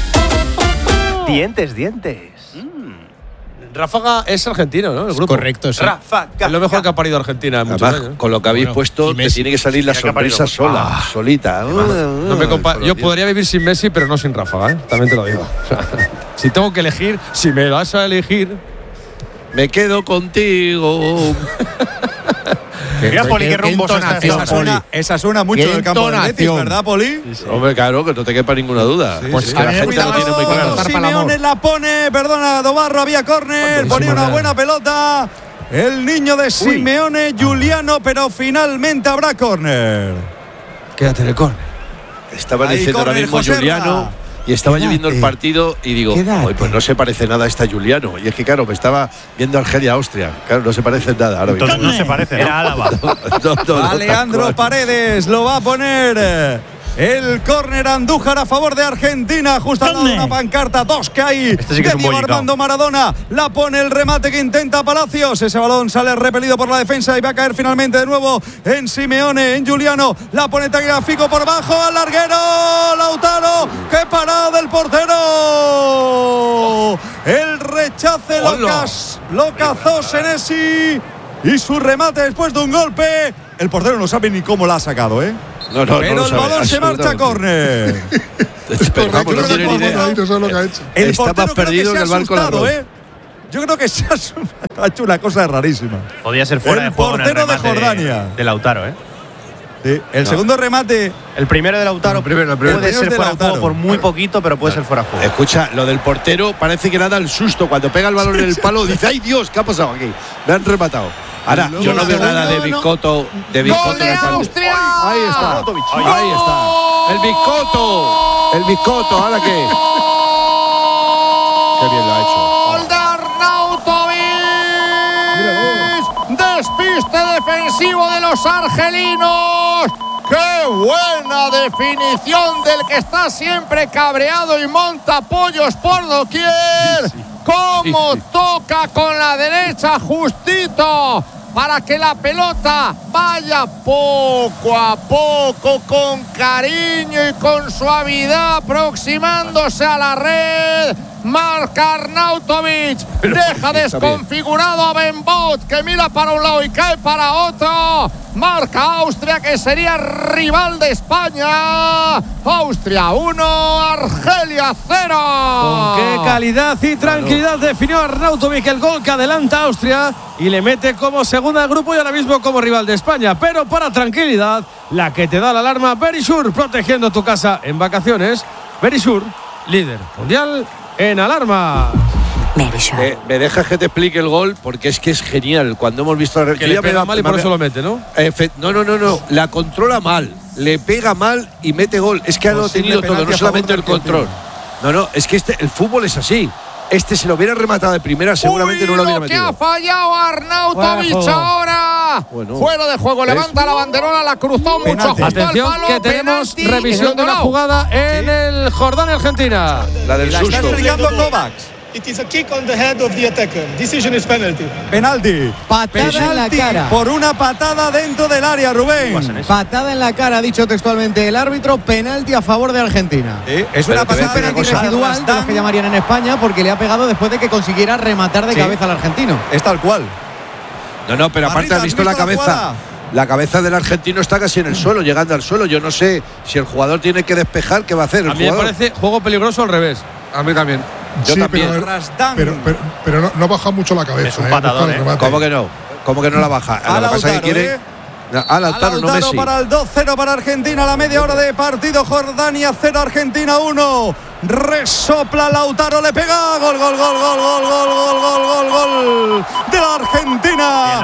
Dientes. Ráfaga es argentino, ¿no? El grupo. Correcto, sí. Ráfaga. Es lo mejor que ha parido Argentina en muchos Además, años. con lo que habéis puesto, te tiene que salir la sonrisa sola, solita. Yo podría vivir sin Messi, pero no sin Ráfaga, ¿eh? También te lo digo. Si tengo que elegir, si me das a elegir, me quedo contigo. Mira, Poli, qué rumbosa está. Esa suena mucho del campo del Betis, ¿verdad, Poli? Sí. Hombre, claro, que no te quepa ninguna duda. Pues que la gente lo tiene muy claro. Simeone la pone, perdona, Dobarro, había córner, ponía una buena pelota. El niño de Simeone, Giuliano, pero finalmente habrá córner. Quédate en el córner. Estaba diciendo ahora mismo Giuliano. y estaba yo viendo el partido y digo, pues no se parece nada a esta Giuliano. Y es que claro, me estaba viendo Argelia-Austria. Claro, no se parece en nada. Ahora entonces no se parece, ¿no? Era Álava. Alejandro Paredes lo va a poner. El córner Andújar a favor de Argentina, justo al lado de una pancarta, 2 que hay sí que de Diego Armando Maradona. La pone el remate que intenta Palacios. Ese balón sale repelido por la defensa y va a caer finalmente de nuevo en Simeone, en Giuliano. La pone Tagliafico por bajo al larguero. Lautaro, ¡qué parada del portero! El rechace lo cazó Senesi y su remate después de un golpe. El portero no sabe ni cómo la ha sacado, ¿eh? No, pero el balón se marcha a córner. Vamos, no tiene ni idea. El está portero más perdido que el barco de arroz. Yo creo que se ha hecho una cosa rarísima. Podía ser fuera de juego. El portero de Jordania. De Lautaro, ¿eh? Sí, el segundo remate. El primero de Lautaro puede ser fuera de juego por muy poquito, pero puede ser fuera de juego. Escucha, lo del portero parece que nada el susto. Cuando pega el balón en el palo, dice, ¡ay Dios! ¿Qué ha pasado aquí? Me han rematado. Ahora, yo no veo nada de Biscotto. ¡Gol de Austria! Ahí está. Ahí está. El Biscotto. El Biscotto. ¿Ahora qué? Qué bien lo ha hecho. ¡Gol de Arnautovic! Despiste defensivo de los argelinos. ¡Qué buena definición del que está siempre cabreado y monta pollos por doquier! ¡Cómo toca con la derecha justito! Para que la pelota vaya poco a poco, con cariño y con suavidad, aproximándose a la red. Marca Arnautovic, deja desconfigurado a Benbout, que mira para un lado y cae para otro. Marca Austria, que sería rival de España. Austria 1, Argelia 0. Con qué calidad y tranquilidad definió Arnautovic el gol que adelanta a Austria y le mete como segunda al grupo y ahora mismo como rival de España. Pero para tranquilidad, la que te da la alarma, Verisur, protegiendo tu casa en vacaciones. Verisur, líder mundial en alarma. Me dejas que te explique el gol porque es que es genial. Cuando hemos visto que le pega mal y por eso lo mete, ¿no? No. La controla mal, le pega mal y mete gol. Es que ha tenido todo, no solamente el control. No, es que el fútbol es así. Se lo hubiera rematado de primera, seguramente no lo hubiera metido. Que ha fallado Arnautovic ahora. Fuera de juego, levanta la banderola, la cruzó mucho. Atención, palo, que tenemos revisión de la jugada en el Jordania-Argentina. La del susto. Está explicando Kovacs. It is a kick on the head of the attacker. Decision is penalty. Penalti. Patada en la cara. Por una patada dentro del área, Rubén. Patada en la cara, ha dicho textualmente el árbitro. Penalti a favor de Argentina. Sí, es una patada penalti residual, de los que llamarían en España, porque le ha pegado después de que consiguiera rematar de cabeza al argentino. Es tal cual. No, pero aparte has visto la cabeza. La cabeza del argentino está casi en el suelo, llegando al suelo. Yo no sé si el jugador tiene que despejar, ¿qué va a hacer? A mí me parece juego peligroso al revés. A mí también. Yo también. Pero no baja mucho la cabeza. Es un patadón, ¿Cómo que no? ¿Cómo que no la baja? Lo que pasa es que quiere. A Lautaro, no Messi. Para el 2-0 para Argentina, la media hora de partido. Jordania 0, Argentina 1. Resopla Lautaro, le pega. Gol de la Argentina.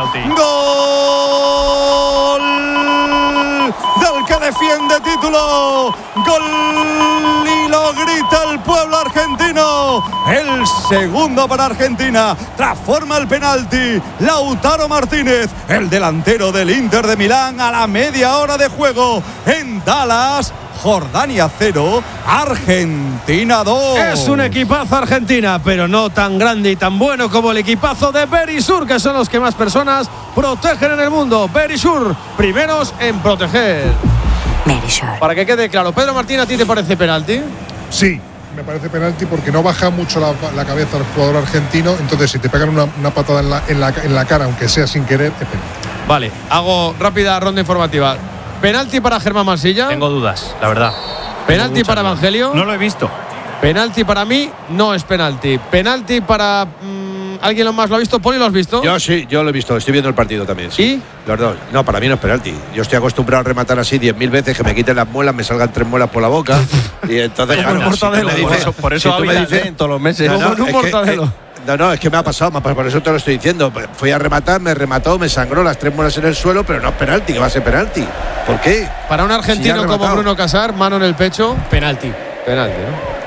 Gol del que defiende título. Gol y lo grita el pueblo argentino. El segundo para Argentina. Transforma el penalti Lautaro Martínez, el delantero del Inter de Milán, a la media hora de juego en Dallas. Jordania 0, Argentina 2. Es un equipazo Argentina, pero no tan grande y tan bueno como el equipazo de Verisur, que son los que más personas protegen en el mundo. Verisur, primeros en proteger. Verisur. Para que quede claro, Pedro Martín, ¿a ti te parece penalti? Sí, me parece penalti porque no baja mucho la cabeza al jugador argentino. Entonces, si te pegan una patada en la cara, aunque sea sin querer, es penalti. Vale, hago rápida ronda informativa. ¿Penalti para Germán Mansilla? Tengo dudas, la verdad. ¿Penalti para Evangelio? No lo he visto. Penalti para mí no es penalti. Penalti para… ¿alguien más lo ha visto? ¿Poli lo has visto? Yo sí, yo lo he visto. Estoy viendo el partido también. Sí. ¿Y? Los dos. No, para mí no es penalti. Yo estoy acostumbrado a rematar así 10.000 veces, que me quiten las muelas, me salgan 3 muelas por la boca. Y entonces… por eso tú me dices todos los meses. No, es que me ha pasado, por eso te lo estoy diciendo. Fui a rematar, me remató, me sangró las 3 muelas en el suelo, pero no es penalti, que va a ser penalti. ¿Por qué? Para un argentino como Bruno Casar, mano en el pecho. Penalti, ¿no?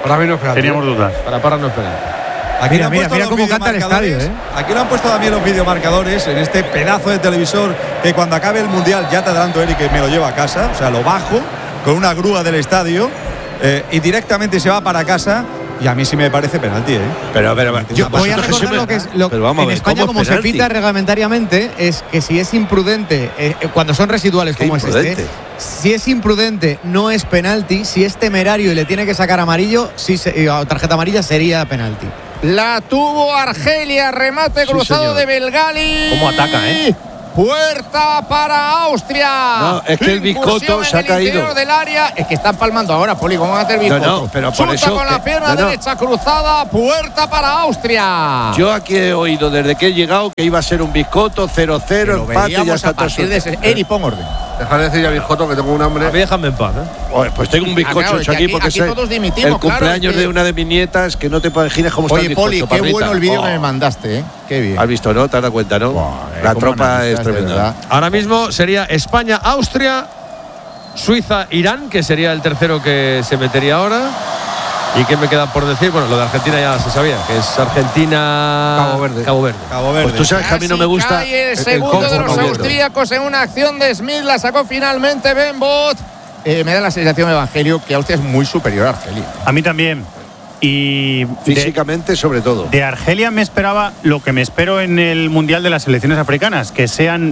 Para mí no es penalti. Teníamos dudas. Para Parra no es penalti. Aquí Mira cómo canta el estadio, ¿eh? Aquí lo han puesto también los videomarcadores en este pedazo de televisor que cuando acabe el Mundial, ya te adelanto, Eric, que me lo llevo a casa. O sea, lo bajo con una grúa del estadio y directamente se va para casa. Y a mí sí me parece penalti, ¿eh? Pero yo voy a recordar lo que es en España, como se pita reglamentariamente, es que si es imprudente, cuando son residuales como es este, si es imprudente no es penalti, si es temerario y le tiene que sacar amarillo, tarjeta amarilla sería penalti. La tuvo Argelia, remate cruzado de Belgali. ¿Cómo ataca, Puerta para Austria. No, es que el Biscotto se ha caído. Del área. Es que están palmando ahora, Poli. ¿Cómo va a hacer Biscotto? No, pero por eso. Con la pierna derecha cruzada. Puerta para Austria. Yo aquí he oído desde que he llegado que iba a ser un Biscotto 0-0, empate y ya está todo. Eri, pon orden. Dejar de decir ya Biscotto que tengo un hambre. Déjame en paz, Pues tengo un bizcocho hecho aquí porque es el cumpleaños de una de mis nietas, que no te imaginas cómo está el bizcocho. Oye, Poli, qué bueno el vídeo que me mandaste, Qué bien. Has visto, ¿no? Te has dado cuenta, ¿no? La tropa es tremenda. Ahora mismo sería España, Austria, Suiza, Irán, que sería el tercero que se metería ahora. ¿Y qué me queda por decir? Bueno, lo de Argentina ya se sabía, que es Argentina… Cabo Verde. Pues tú sabes que a mí no me gusta… El segundo de los austríacos en una acción de Smith, la sacó finalmente Ben Bot. Me da la sensación, Evangelio, que Austria es muy superior a Argelia. A mí también. Y físicamente, sobre todo. De Argelia me esperaba lo que me espero en el Mundial de las selecciones africanas, que sean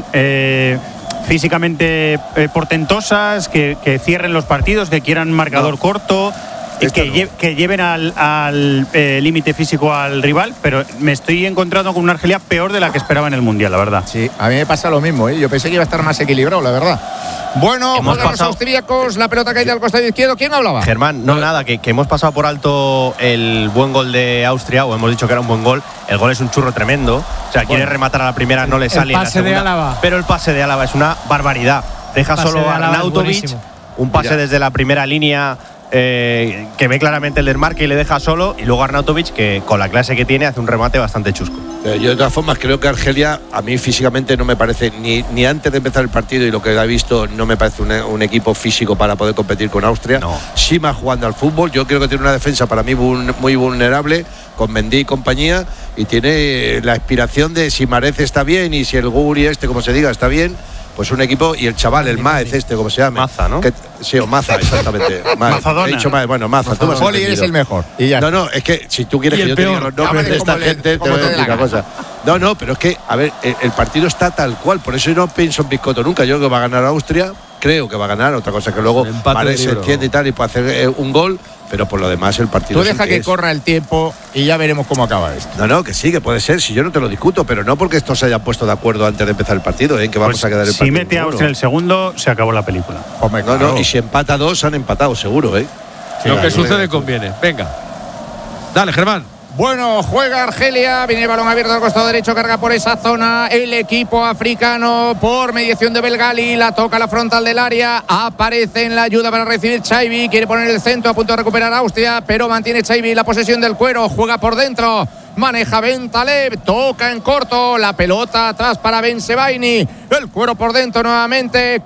físicamente portentosas, que cierren los partidos, que quieran marcador corto, que lleven al límite físico al rival, pero me estoy encontrando con una Argelia peor de la que esperaba en el Mundial, la verdad. Sí, a mí me pasa lo mismo, Yo pensé que iba a estar más equilibrado, la verdad. Bueno, juegan los austríacos, la pelota caída al costado izquierdo. ¿Quién hablaba? Germán, nada, que hemos pasado por alto el buen gol de Austria, o hemos dicho que era un buen gol. El gol es un churro tremendo. O sea, quiere rematar a la primera, no le sale. El pase de Álava. Pero el pase de Álava es una barbaridad. Deja solo a Arnautovic, un pase desde la primera línea. Que ve claramente el desmarque y le deja solo, y luego Arnautovic, que con la clase que tiene hace un remate bastante chusco. Yo de todas formas creo que Argelia a mí físicamente no me parece, ni antes de empezar el partido y lo que he visto, no me parece un equipo físico para poder competir con Austria. Sí más jugando al fútbol, yo creo que tiene una defensa para mí muy vulnerable con Mendy y compañía, y tiene la aspiración de, si Marez está bien y si el Guri como se diga, está bien, pues un equipo, y el chaval, el Maez como se llama. Maza, ¿no? Sí, o Maza, exactamente. Mazadona. He dicho Maez, bueno, Maza. Poli, eres el mejor. Y ya. No, es que si tú quieres que yo te diga los nombres de esta gente, te voy a decir una cosa. No, pero es que, a ver, el partido está tal cual, por eso yo no pienso en Biscotto nunca. Yo creo que va a ganar Austria, creo que va a ganar, otra cosa que luego Maez se entiende y tal, y puede hacer un gol. Pero por lo demás el partido… Tú deja que corra el tiempo y ya veremos cómo acaba esto. No, que sí, que puede ser, si yo no te lo discuto, pero no porque estos se hayan puesto de acuerdo antes de empezar el partido, que vamos a quedar el partido. Si mete a Austria el segundo, se acabó la película. Hombre, no, y si empata 2, han empatado seguro, Sí, lo que sucede conviene. Venga. Dale, Germán. Bueno, juega Argelia, viene el balón abierto al costado derecho, carga por esa zona el equipo africano por mediación de Belgali, la toca a la frontal del área, aparece en la ayuda para recibir Chaibi, quiere poner el centro, a punto de recuperar Austria, pero mantiene Chaibi la posesión del cuero, juega por dentro, maneja Ben Taleb, toca en corto, la pelota atrás para Ben Sebaini, el cuero por dentro nuevamente,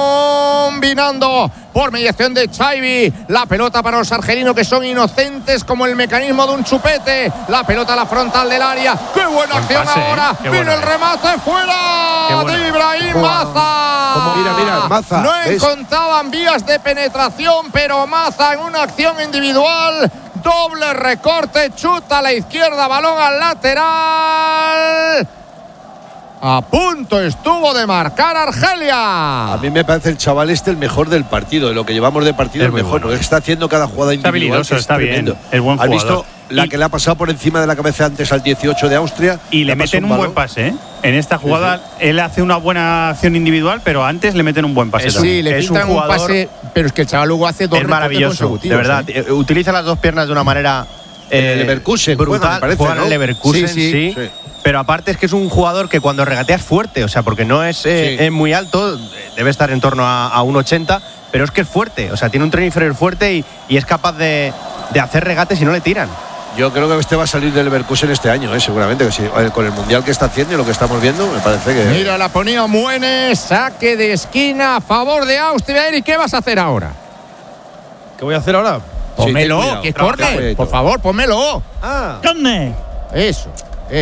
combinando por mediación de Chaibi, la pelota para los argelinos, que son inocentes como el mecanismo de un chupete, la pelota a la frontal del área, ¡qué buena acción ahora! ¡Viene el remate fuera de Ibrahim Maza! Mira, Maza. No encontraban vías de penetración, pero Maza en una acción individual, doble recorte, chuta a la izquierda, balón al lateral. A punto estuvo de marcar Argelia. A mí me parece el chaval el mejor del partido, de lo que llevamos de partido, el mejor. Bueno. Está haciendo cada jugada individual. Está bien. El buen jugador. ¿Has visto la que le ha pasado por encima de la cabeza antes al 18 de Austria? Y le meten un buen pase, En esta jugada él hace una buena acción individual, pero antes le meten un buen pase. Sí, le filtran un pase, pero es que el chaval luego hace dos recortes consecutivos. De verdad, utiliza las dos piernas de una manera Leverkusen, brutal. Juega en el Leverkusen, sí. Pero aparte es que es un jugador que cuando regatea es fuerte, o sea, porque no es muy alto, debe estar en torno a 1,80, pero es que es fuerte, o sea, tiene un tren inferior fuerte y es capaz de hacer regates y no le tiran. Yo creo que este va a salir del Leverkusen este año, seguramente, que sí, con el mundial que está haciendo y lo que estamos viendo, me parece que… Mira, la ponía Muenes, saque de esquina a favor de Austria. ¿Y qué vas a hacer ahora? ¿Qué voy a hacer ahora? Pónmelo, que es córner. Por favor, pónmelo. ¿Dónde? Eso.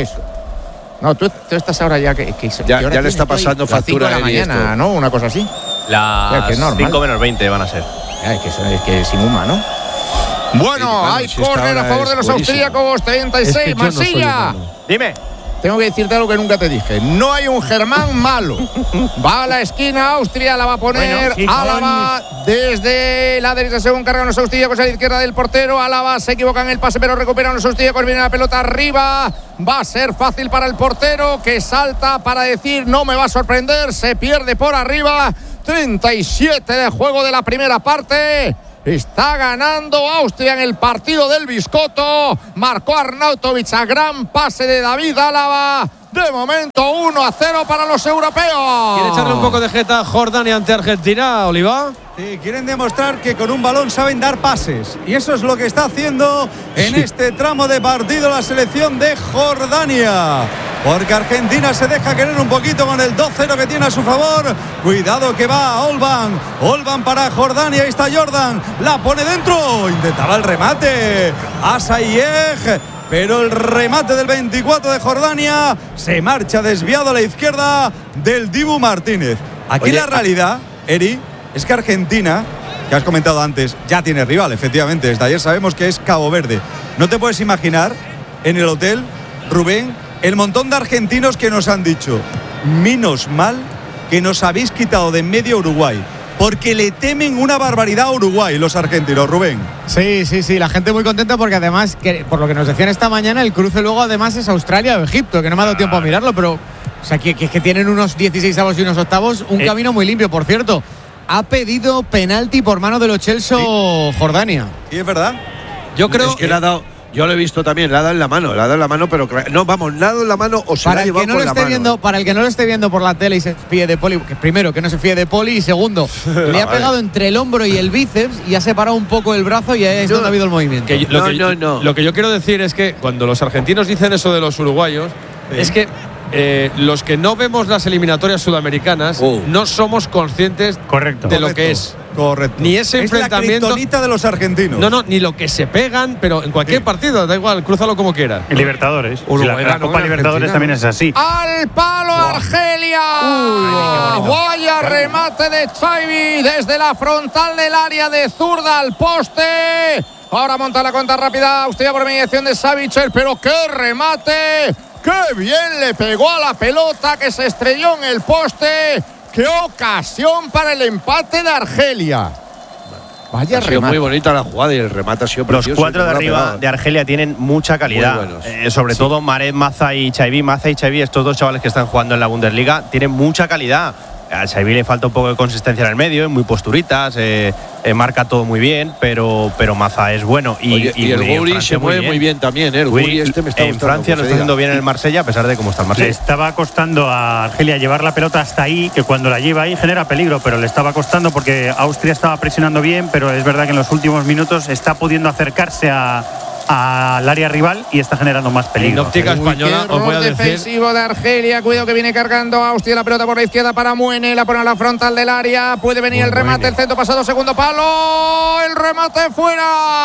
No, tú estás ahora ya que ya le está pasando factura a la mañana, ¿no? Una cosa así. Las 5 menos 20 van a ser. Es que sin huma, ¿no? Bueno, hay córner a favor de los austríacos. 36, Mansilla. Dime. Tengo que decirte algo que nunca te dije. No hay un Germán malo. Va a la esquina, Austria la va a poner. Álava desde la derecha según cargan los austríacos a la izquierda del portero. Álava se equivoca en el pase, pero recuperan los austríacos. Viene la pelota arriba. Va a ser fácil para el portero, que salta para decir no me va a sorprender. Se pierde por arriba. 37 de juego de la primera parte. Está ganando Austria en el partido del Biscotto. Marcó Arnautovic a gran pase de David Álava. De momento 1-0 para los europeos. ¿Quiere echarle un poco de jeta a Jordania ante Argentina, Oliva? Sí, quieren demostrar que con un balón saben dar pases. Y eso es lo que está haciendo en este tramo de partido la selección de Jordania. Porque Argentina se deja querer un poquito con el 2-0 que tiene a su favor. Cuidado que va Olban. Olban para Jordania. Ahí está Jordan. La pone dentro. Intentaba el remate. Asayeg. Pero el remate del 24 de Jordania se marcha desviado a la izquierda del Dibu Martínez. Aquí la realidad, Eri, es que Argentina, que has comentado antes, ya tiene rival, efectivamente. Desde ayer sabemos que es Cabo Verde. No te puedes imaginar en el hotel, Rubén, el montón de argentinos que nos han dicho: menos mal que nos habéis quitado de en medio Uruguay. Porque le temen una barbaridad a Uruguay los argentinos, Rubén. Sí, la gente muy contenta porque además, por lo que nos decían esta mañana, el cruce luego además es Australia o Egipto, que no me ha dado tiempo a mirarlo, pero o sea, que tienen unos 16avos y unos octavos, un camino muy limpio, por cierto. Ha pedido penalti por mano de Lo Celso Jordania. ¿Y es verdad? Yo creo que le ha dado. Yo lo he visto también, le ha dado en la mano, pero no, vamos, le ha dado en la mano o se la ha llevado con la mano. Para el que no lo esté viendo por la tele y se fíe de Poli, que primero, que no se fíe de Poli, y segundo, le ha pegado entre el hombro y el bíceps y ha separado un poco el brazo y ahí es donde ha habido el movimiento. Lo que yo quiero decir es que cuando los argentinos dicen eso de los uruguayos, es que los que no vemos las eliminatorias sudamericanas no somos conscientes de lo que es. Correcto. Ni ese enfrentamiento. Es la kriptonita de los argentinos. No, ni lo que se pegan, pero en cualquier partido, da igual, crúzalo como quieras. En Libertadores. La Copa Libertadores también es así. ¡Al palo Argelia! Vaya remate de Xavi desde la frontal del área de zurda al poste. Ahora monta la cuenta rápida Austria por mediación de Savic, pero ¡qué remate! ¡Qué bien le pegó a la pelota que se estrelló en el poste! ¡Qué ocasión para el empate de Argelia! Vaya remate. Muy bonita la jugada y el remate ha sido precioso. Los cuatro de arriba de Argelia tienen mucha calidad. Sobre todo Maret, Maza y Xavi. Maza y Xavi, estos dos chavales que están jugando en la Bundesliga, tienen mucha calidad. A Xavi le falta un poco de consistencia en el medio, muy posturitas, marca todo muy bien, pero Maza es bueno. Y el Guri se mueve muy bien también, el Guri me está gustando. En Francia lo está haciendo bien en el Marsella, a pesar de cómo está el Marsella. Le estaba costando a Argelia llevar la pelota hasta ahí, que cuando la lleva ahí genera peligro, pero le estaba costando porque Austria estaba presionando bien, pero es verdad que en los últimos minutos está pudiendo acercarse al área rival y está generando más peligro. En óptica española, os voy a decir. Defensivo de Argelia, cuidado que viene cargando Austria, la pelota por la izquierda para Muene, la pone a la frontal del área, puede venir el remate, el centro pasado, segundo palo, el remate fuera.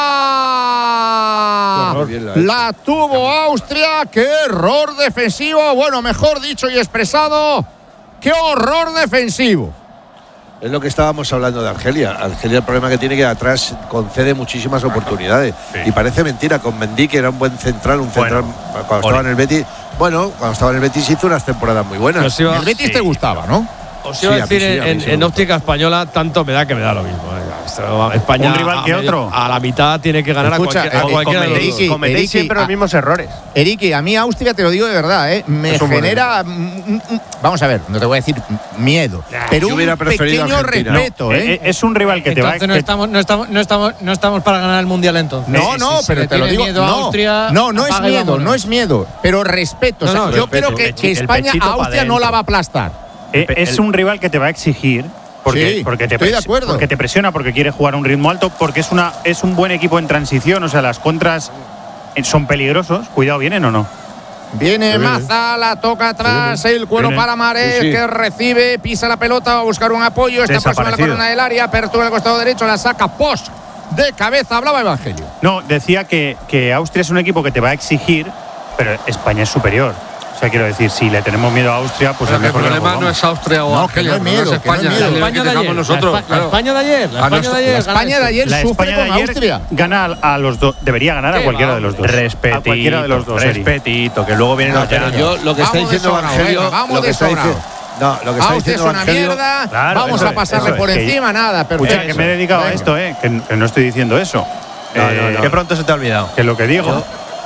La tuvo Austria, qué error defensivo, bueno, mejor dicho y expresado, qué horror defensivo. Es lo que estábamos hablando de Argelia. Argelia, el problema que tiene que atrás concede muchísimas oportunidades. Y parece mentira, con Mendy, que era un buen central, cuando estaba en el Betis. Bueno, cuando estaba en el Betis hizo unas temporadas muy buenas. El Betis te gustaba, ¿no? Os iba a decir, en óptica española, tanto me da que me da lo mismo. España, un rival que otro. A la mitad tiene que ganar. Escucha, a cualquiera. Cometéis siempre los mismos errores. Eriki, a mí Austria, te lo digo de verdad, me genera. Vamos a ver, no te voy a decir miedo, pero un pequeño respeto. Es un rival que te va a. No estamos para ganar el mundial entonces. No, pero te lo digo. No es miedo, pero respeto. Yo creo que España a Austria no la va a aplastar. Es un rival que te va a exigir. Porque te presiona, porque quiere jugar a un ritmo alto, porque es un buen equipo en transición, o sea, las contras son peligrosos. Cuidado, ¿vienen o no? Viene Maza, la toca atrás, el cuero para Maret, que recibe, pisa la pelota, va a buscar un apoyo, está próxima a la corona del área, apertura al costado derecho, la saca Posch. de cabeza. Hablaba Evangelio. No, decía que Austria es un equipo que te va a exigir, pero España es superior. O sea, quiero decir, si le tenemos miedo a Austria, pues el problema no es Austria o Argelia, no es España. La España de ayer. Nosotros, la España de ayer. La España de ayer sufre con Austria. Gana a los dos. Debería ganar a cualquiera de los dos. Respetito. A cualquiera de los dos. Respetito, que luego vienen los pero yo lo que está diciendo Evangelio. Vamos de sobrado. No, lo que está Austria es diciendo una mierda. Claro, vamos a pasarle por encima, nada. Pero que me he dedicado a esto, que no estoy diciendo eso. No. Que pronto se te ha olvidado. Que lo que digo.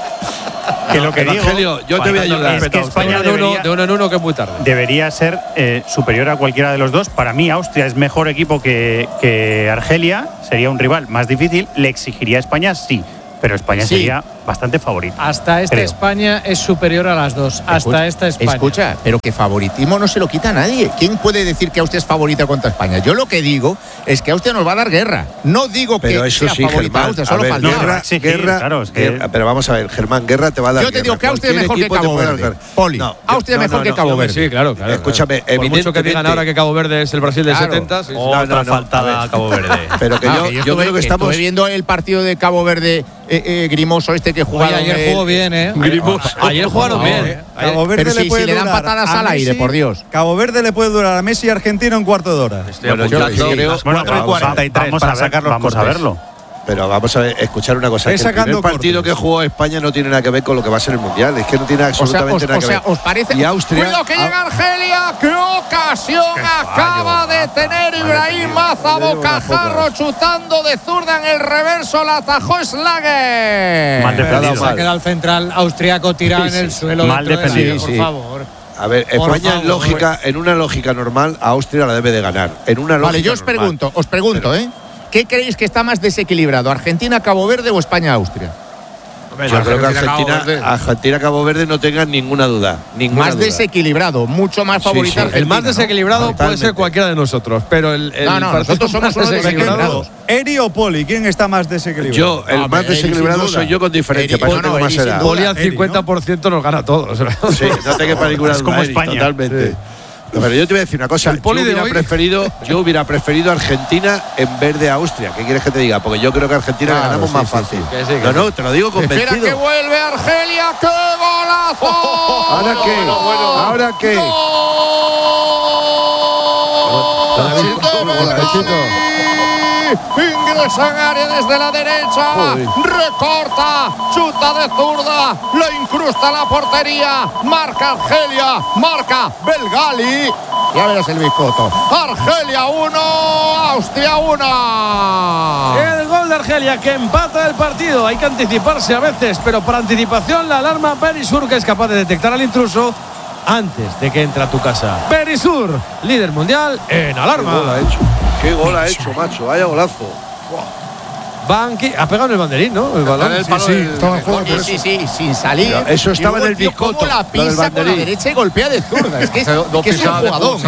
Que lo que Evangelio, digo, yo te voy a ayudar. Es que España debería, de uno en uno, que es muy tarde. Debería ser superior a cualquiera de los dos. Para mí, Austria es mejor equipo que Argelia. Sería un rival más difícil. Le exigiría a España, sí. Pero España sería bastante favorita. Hasta esta España es superior a las dos. Hasta esta España. Escucha, pero que favoritismo no se lo quita a nadie. ¿Quién puede decir que Austria es favorita contra España? Yo lo que digo es que Austria nos va a dar guerra. No digo pero que eso sea sí, favorita Germán, Austria, solo falta. Guerra, pero vamos a ver, Germán, guerra te va a dar. Yo te digo que Austria es mejor que Cabo Verde. Poli, Austria es mejor que Cabo Verde. Sí, claro. Escúchame, por mucho que digan ahora que Cabo Verde es el Brasil del 70. Otra faltada a Cabo Verde. Pero que yo creo que estamos. Estuve viendo el partido de Cabo Verde, Grimoso que jugaba. Ayer jugó bien, Ayer jugaron bien. Cabo Verde pero si le dan patadas al aire, por Dios. Cabo Verde le puede durar a Messi y Argentina un cuarto de hora. Bueno, yo creo 4:43 para sacar los cortes. Vamos a verlo. Pero vamos a ver, escuchar una cosa. El primer partido que jugó España no tiene nada que ver con lo que va a ser el Mundial. Es que no tiene absolutamente nada que ver. ¿Os parece? Y Austria. Cuidado que llega Argelia. ¡Qué ocasión acaba de tener Ibrahim Maza! Bocajarro chutando de zurda en el reverso. La atajó Schlager. Mal defendido. Se ha quedado el central austriaco tirado en el suelo. Mal defendido. Por favor. A ver, España en una lógica normal a Austria la debe de ganar. En una lógica vale, yo os pregunto, ¿qué creéis que está más desequilibrado? ¿Argentina, Cabo Verde o España, Austria? Yo creo que Argentina, Cabo Verde no tengan ninguna duda. Más desequilibrado, mucho más favorita. Argentina, el más desequilibrado puede ser cualquiera de nosotros, pero nosotros somos más desequilibrados. ¿Eri o Poli? ¿Quién está más desequilibrado? Yo, el más desequilibrado soy yo con diferencia. Poli al 50% nos gana a todos. Sí, no te quepa ninguna duda. Es como España. Totalmente. Sí. Pero yo te voy a decir una cosa. Yo hubiera preferido Argentina en vez de Austria. ¿Qué quieres que te diga? Porque yo creo que Argentina le ganamos más fácil. No, te lo digo convencido. Espera que vuelve Argelia. ¡Qué golazo! ¿Ahora qué? Ingresa en área desde la derecha. Recorta. Chuta de zurda. Lo incrusta la portería. Marca Argelia. Marca Belgali. Ya verás el biscoto. Argelia 1, Austria 1. El gol de Argelia que empata el partido. Hay que anticiparse a veces, pero por anticipación la alarma Berisur, que es capaz de detectar al intruso antes de que entre a tu casa. Berisur, líder mundial en alarma. Qué gol ha hecho, macho. Vaya golazo. Banqui ha pegado en el banderín, ¿no? El balón. Sí, sin salir. Pero eso estaba en el biscoto. Cómo la pisa con la derecha y golpea de zurda. Es que es un jugador,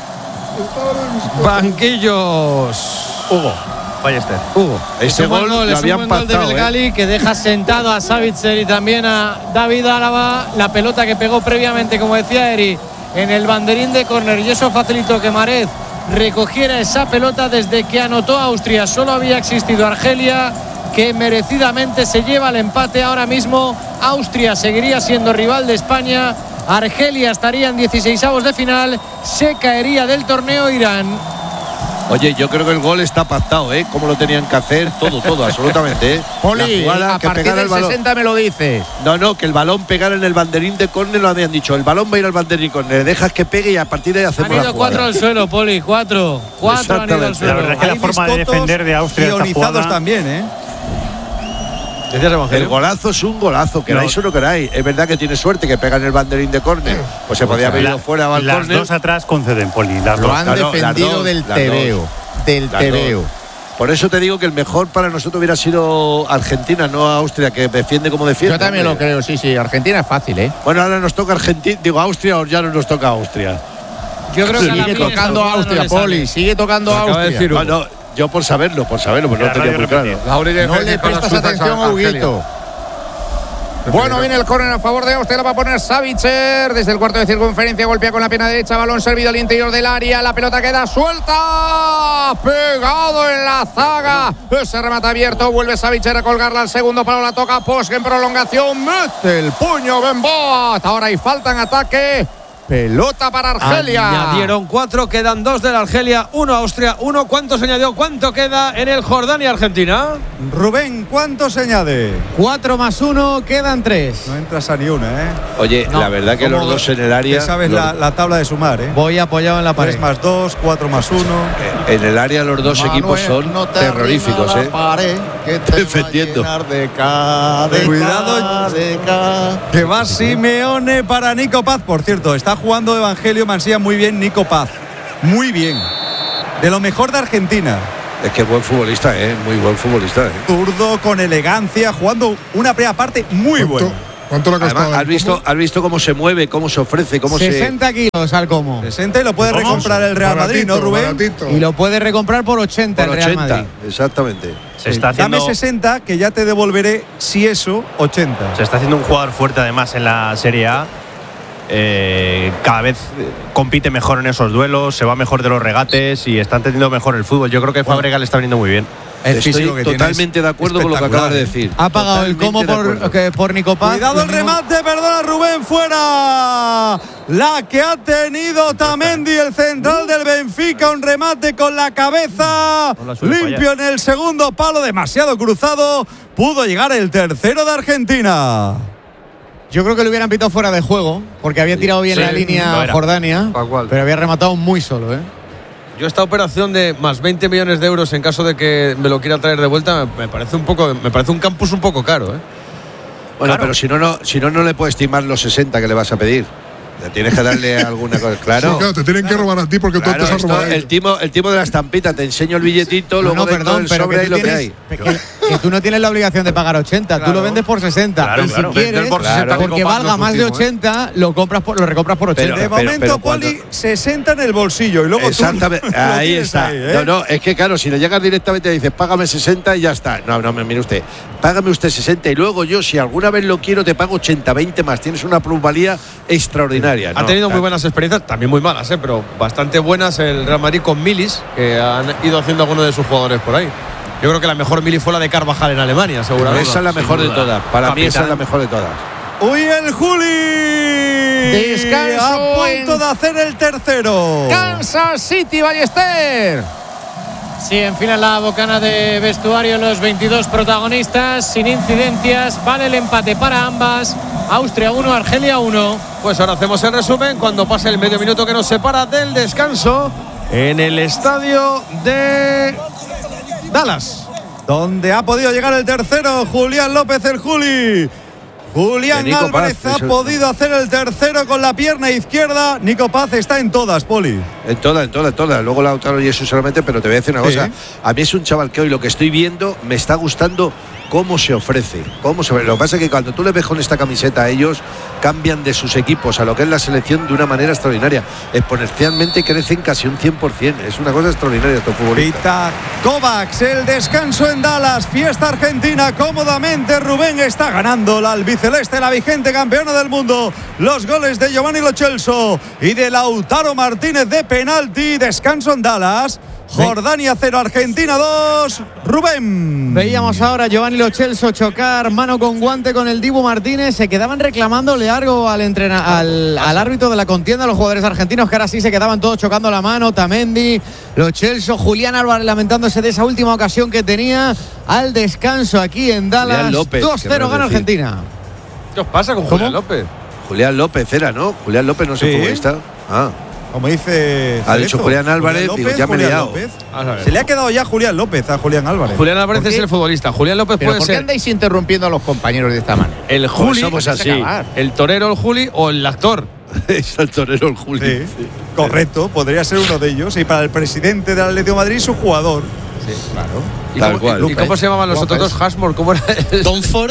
Banquillos. Hugo Ballester. Ese gol lo habían gol de Belgali que deja sentado a Savitzer y también a David Álava. La pelota que pegó previamente, como decía Eri, en el banderín de córner, y eso facilitó que Marez recogiera esa pelota. Desde que anotó Austria solo había existido Argelia, que merecidamente se lleva el empate. Ahora mismo Austria seguiría siendo rival de España. Argelia estaría en 16avos de final. Se caería del torneo Irán. Oye, yo creo que el gol está pactado, ¿eh? Cómo lo tenían que hacer, todo, absolutamente, ¿eh? Poli, a partir del 60 me lo dices. No, que el balón pegara en el banderín de córner, lo habían dicho. El balón va a ir al banderín de córner, dejas que pegue y a partir de ahí hacemos la jugada. Han ido 4 al suelo, Poli, 4 han ido al suelo. La verdad es que la forma de defender de Austria está jugada también, ¿eh? El golazo es un golazo, queráis o no queráis. Es verdad que tiene suerte que pega en el banderín de córner. Pues se podía haber ido fuera al córner. Las dos atrás conceden, Poli. Lo han defendido del tebeo. Del tebeo. Por eso te digo que el mejor para nosotros hubiera sido Argentina, no Austria, que defiende como defiende. Yo también lo creo, sí. Argentina es fácil, ¿eh? Bueno, ahora nos toca Austria, o ya no nos toca Austria. Yo creo que sigue tocando a Austria, Poli. Sigue tocando a Austria. Yo por saberlo, pues no tenía muy claro. No le prestas atención a Huguito. Bueno, viene el córner a favor de Austria, la va a poner Savitzer desde el cuarto de circunferencia, golpea con la pierna derecha, balón servido al interior del área, la pelota queda suelta, pegado en la zaga, ese remate abierto, vuelve Savitzer a colgarla al segundo palo, la toca Posch en prolongación, mete el puño Ben Boat, ahora hay falta en ataque. Pelota para Argelia. Añadieron 4, quedan 2 de la Argelia, 1 Austria, 1. ¿Cuánto se añadió? ¿Cuánto queda en el Jordania-Argentina? Rubén, ¿cuánto se añade? 4 más 1, quedan 3. No entras a ni una, ¿eh? Oye, no, la verdad que los dos en el área. Ya sabes la tabla de sumar, ¿eh? Voy apoyado en la pared. 3 más 2, 4 más 1. En el área los dos equipos son terroríficos, ¿eh? Defendiendo. Cuidado, que va Simeone para Nico Paz. Por cierto, está jugando Evangelio Mansilla muy bien Nico Paz. Muy bien. De lo mejor de Argentina. Es que es buen futbolista, muy buen futbolista. Zurdo, con elegancia, jugando una primera parte muy buena. ¿Cuánto le ha costado? Además, has visto cómo se mueve, cómo se ofrece, cómo 60 kilos al como. 60 y lo puede recomprar el Real Madrid, ¿no, Rubén? Baratito. Y lo puede recomprar por 80 el Real Madrid. Exactamente. Se está haciendo, dame 60 que ya te devolveré, si eso, 80. Se está haciendo un jugador fuerte además en la Serie A. Cada vez compite mejor en esos duelos, se va mejor de los regates y está entendiendo mejor el fútbol. Yo creo que Fábregas le está viniendo muy bien. Estoy totalmente de acuerdo con lo que acabas de decir. Ha pagado el como por Nico Paz. Cuidado el remate, perdona Rubén, fuera. La que ha tenido Tamendi, el central del Benfica, un remate con la cabeza, limpio en el segundo palo, demasiado cruzado. Pudo llegar el tercero de Argentina. Yo creo que lo hubieran pitado fuera de juego, porque había tirado bien la línea Jordania, pero había rematado muy solo, ¿eh? Yo esta operación de más 20 millones de euros en caso de que me lo quiera traer de vuelta me parece un campus un poco caro, ¿eh? Bueno, claro. Pero si no le puedes estimar los 60 que le vas a pedir. Tienes que darle alguna cosa, claro. Sí, claro, te tienen que robar a ti porque tú te has robado. El timo de la estampita, te enseño el billetito, luego perdón, el sobre y lo que hay. Que tú no tienes la obligación de pagar 80, claro. Tú lo vendes por 60. Claro, y si quieres, porque valga más de 80, lo recompras por 80. De momento, Poli, 60 en el bolsillo y luego exactamente, ahí está. Ahí, ¿eh? No, es que claro, si le llegas directamente y dices, págame 60 y ya está. No, mire usted, págame usted 60 y luego yo, si alguna vez lo quiero, te pago 80, 20 más. Tienes una plusvalía extraordinaria. Ha tenido muy buenas experiencias, también muy malas, pero bastante buenas el Real Madrid con milis, que han ido haciendo algunos de sus jugadores por ahí. Yo creo que la mejor mili fue la de Carvajal en Alemania, seguramente. Esa es la mejor de todas. Para mí esa es la mejor de todas. ¡Uy, el Juli! Descanso a punto de hacer el tercero. Kansas City, Ballester. Sí, enfilan la bocana de vestuario los 22 protagonistas, sin incidencias. Vale el empate para ambas. Austria 1, Argelia 1. Pues ahora hacemos el resumen cuando pase el medio minuto que nos separa del descanso en el estadio de Dallas, donde ha podido llegar el tercero, Julián López, el Juli. Julián Álvarez ha podido hacer el tercero con la pierna izquierda. Nico Paz está en todas, Poli. En todas. Luego Lautaro y eso solamente, pero te voy a decir una cosa. A mí es un chaval que hoy lo que estoy viendo me está gustando cómo se ofrece. Lo que pasa es que cuando tú le ves con esta camiseta a ellos, cambian de sus equipos a lo que es la selección de una manera extraordinaria. Exponencialmente crecen casi un 100%. Es una cosa extraordinaria estos futbolistas. Pita Kovacs, el descanso en Dallas. Fiesta argentina cómodamente. Rubén está ganando la albiceleste, la vigente campeona del mundo. Los goles de Giovanni Lo Celso y de Lautaro Martínez de penalti. Descanso en Dallas. Jordania 0, Argentina 2. Rubén. Veíamos ahora a Giovanni Lo Celso chocar mano con guante con el Dibu Martínez. Se quedaban reclamándole algo al árbitro de la contienda, los jugadores argentinos, que ahora sí se quedaban todos chocando la mano. Tamendi, Lo Celso, Julián Álvarez lamentándose de esa última ocasión que tenía. Al descanso aquí en Dallas. 2-0 gana Argentina. ¿Qué os pasa con Julián López? Julián López era, ¿no? Julián López no sé cómo está. Como dice ha dicho Julián Álvarez, López, digo, ya me he liado. Se le ha quedado ya Julián López a Julián Álvarez. Julián Álvarez es el futbolista. Julián López puede ser. ¿Por qué andáis interrumpiendo a los compañeros de esta manera? El Juli, somos así. El torero, el Juli o el actor. Es el torero, el Juli. Sí. Correcto, podría ser uno de ellos. Y para el presidente del Atlético de Madrid, su jugador. Sí, claro. ¿Y cómo se llamaban los otros dos? Hashmore, ¿cómo era? Tom Ford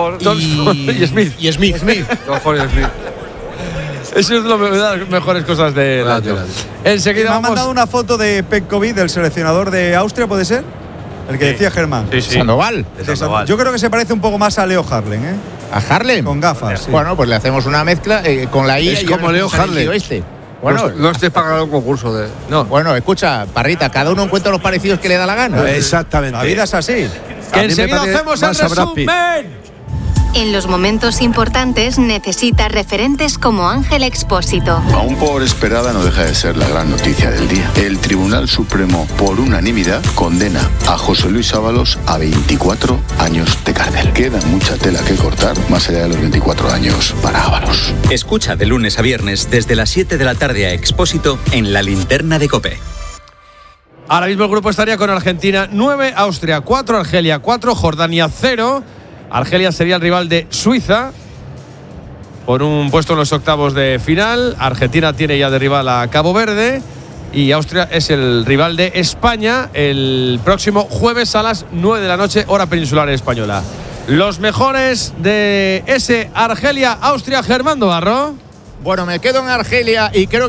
y Smith. Tom Ford y Smith. Eso es una de las mejores cosas de la año. Enseguida me ha mandado una foto de Petkovic, del seleccionador de Austria, ¿puede ser? El que decía Germán. Sí. Sandoval. Yo creo que se parece un poco más a Leo Harlem, ¿eh? ¿A Harlem? Con gafas. Sí. Bueno, pues le hacemos una mezcla con la I. Es como Leo Harlem. Bueno, no estés pagando un concurso de. No. Bueno, escucha, Parrita, cada uno encuentra los parecidos que le da la gana. Exactamente. La vida es así. Que enseguida hacemos el resumen. En los momentos importantes necesita referentes como Ángel Expósito. Aún por esperada no deja de ser la gran noticia del día. El Tribunal Supremo, por unanimidad, condena a José Luis Ábalos a 24 años de cárcel. Queda mucha tela que cortar, más allá de los 24 años para Ábalos. Escucha de lunes a viernes desde las 7 de la tarde a Expósito en La Linterna de COPE. Ahora mismo el grupo estaría con Argentina 9, Austria 4, Argelia 4, Jordania 0. Argelia sería el rival de Suiza por un puesto en los octavos de final. Argentina tiene ya de rival a Cabo Verde y Austria es el rival de España el próximo jueves a las 9 de la noche, hora peninsular española. Los mejores de ese Argelia-Austria, Germán Barro. Bueno, me quedo en Argelia y creo que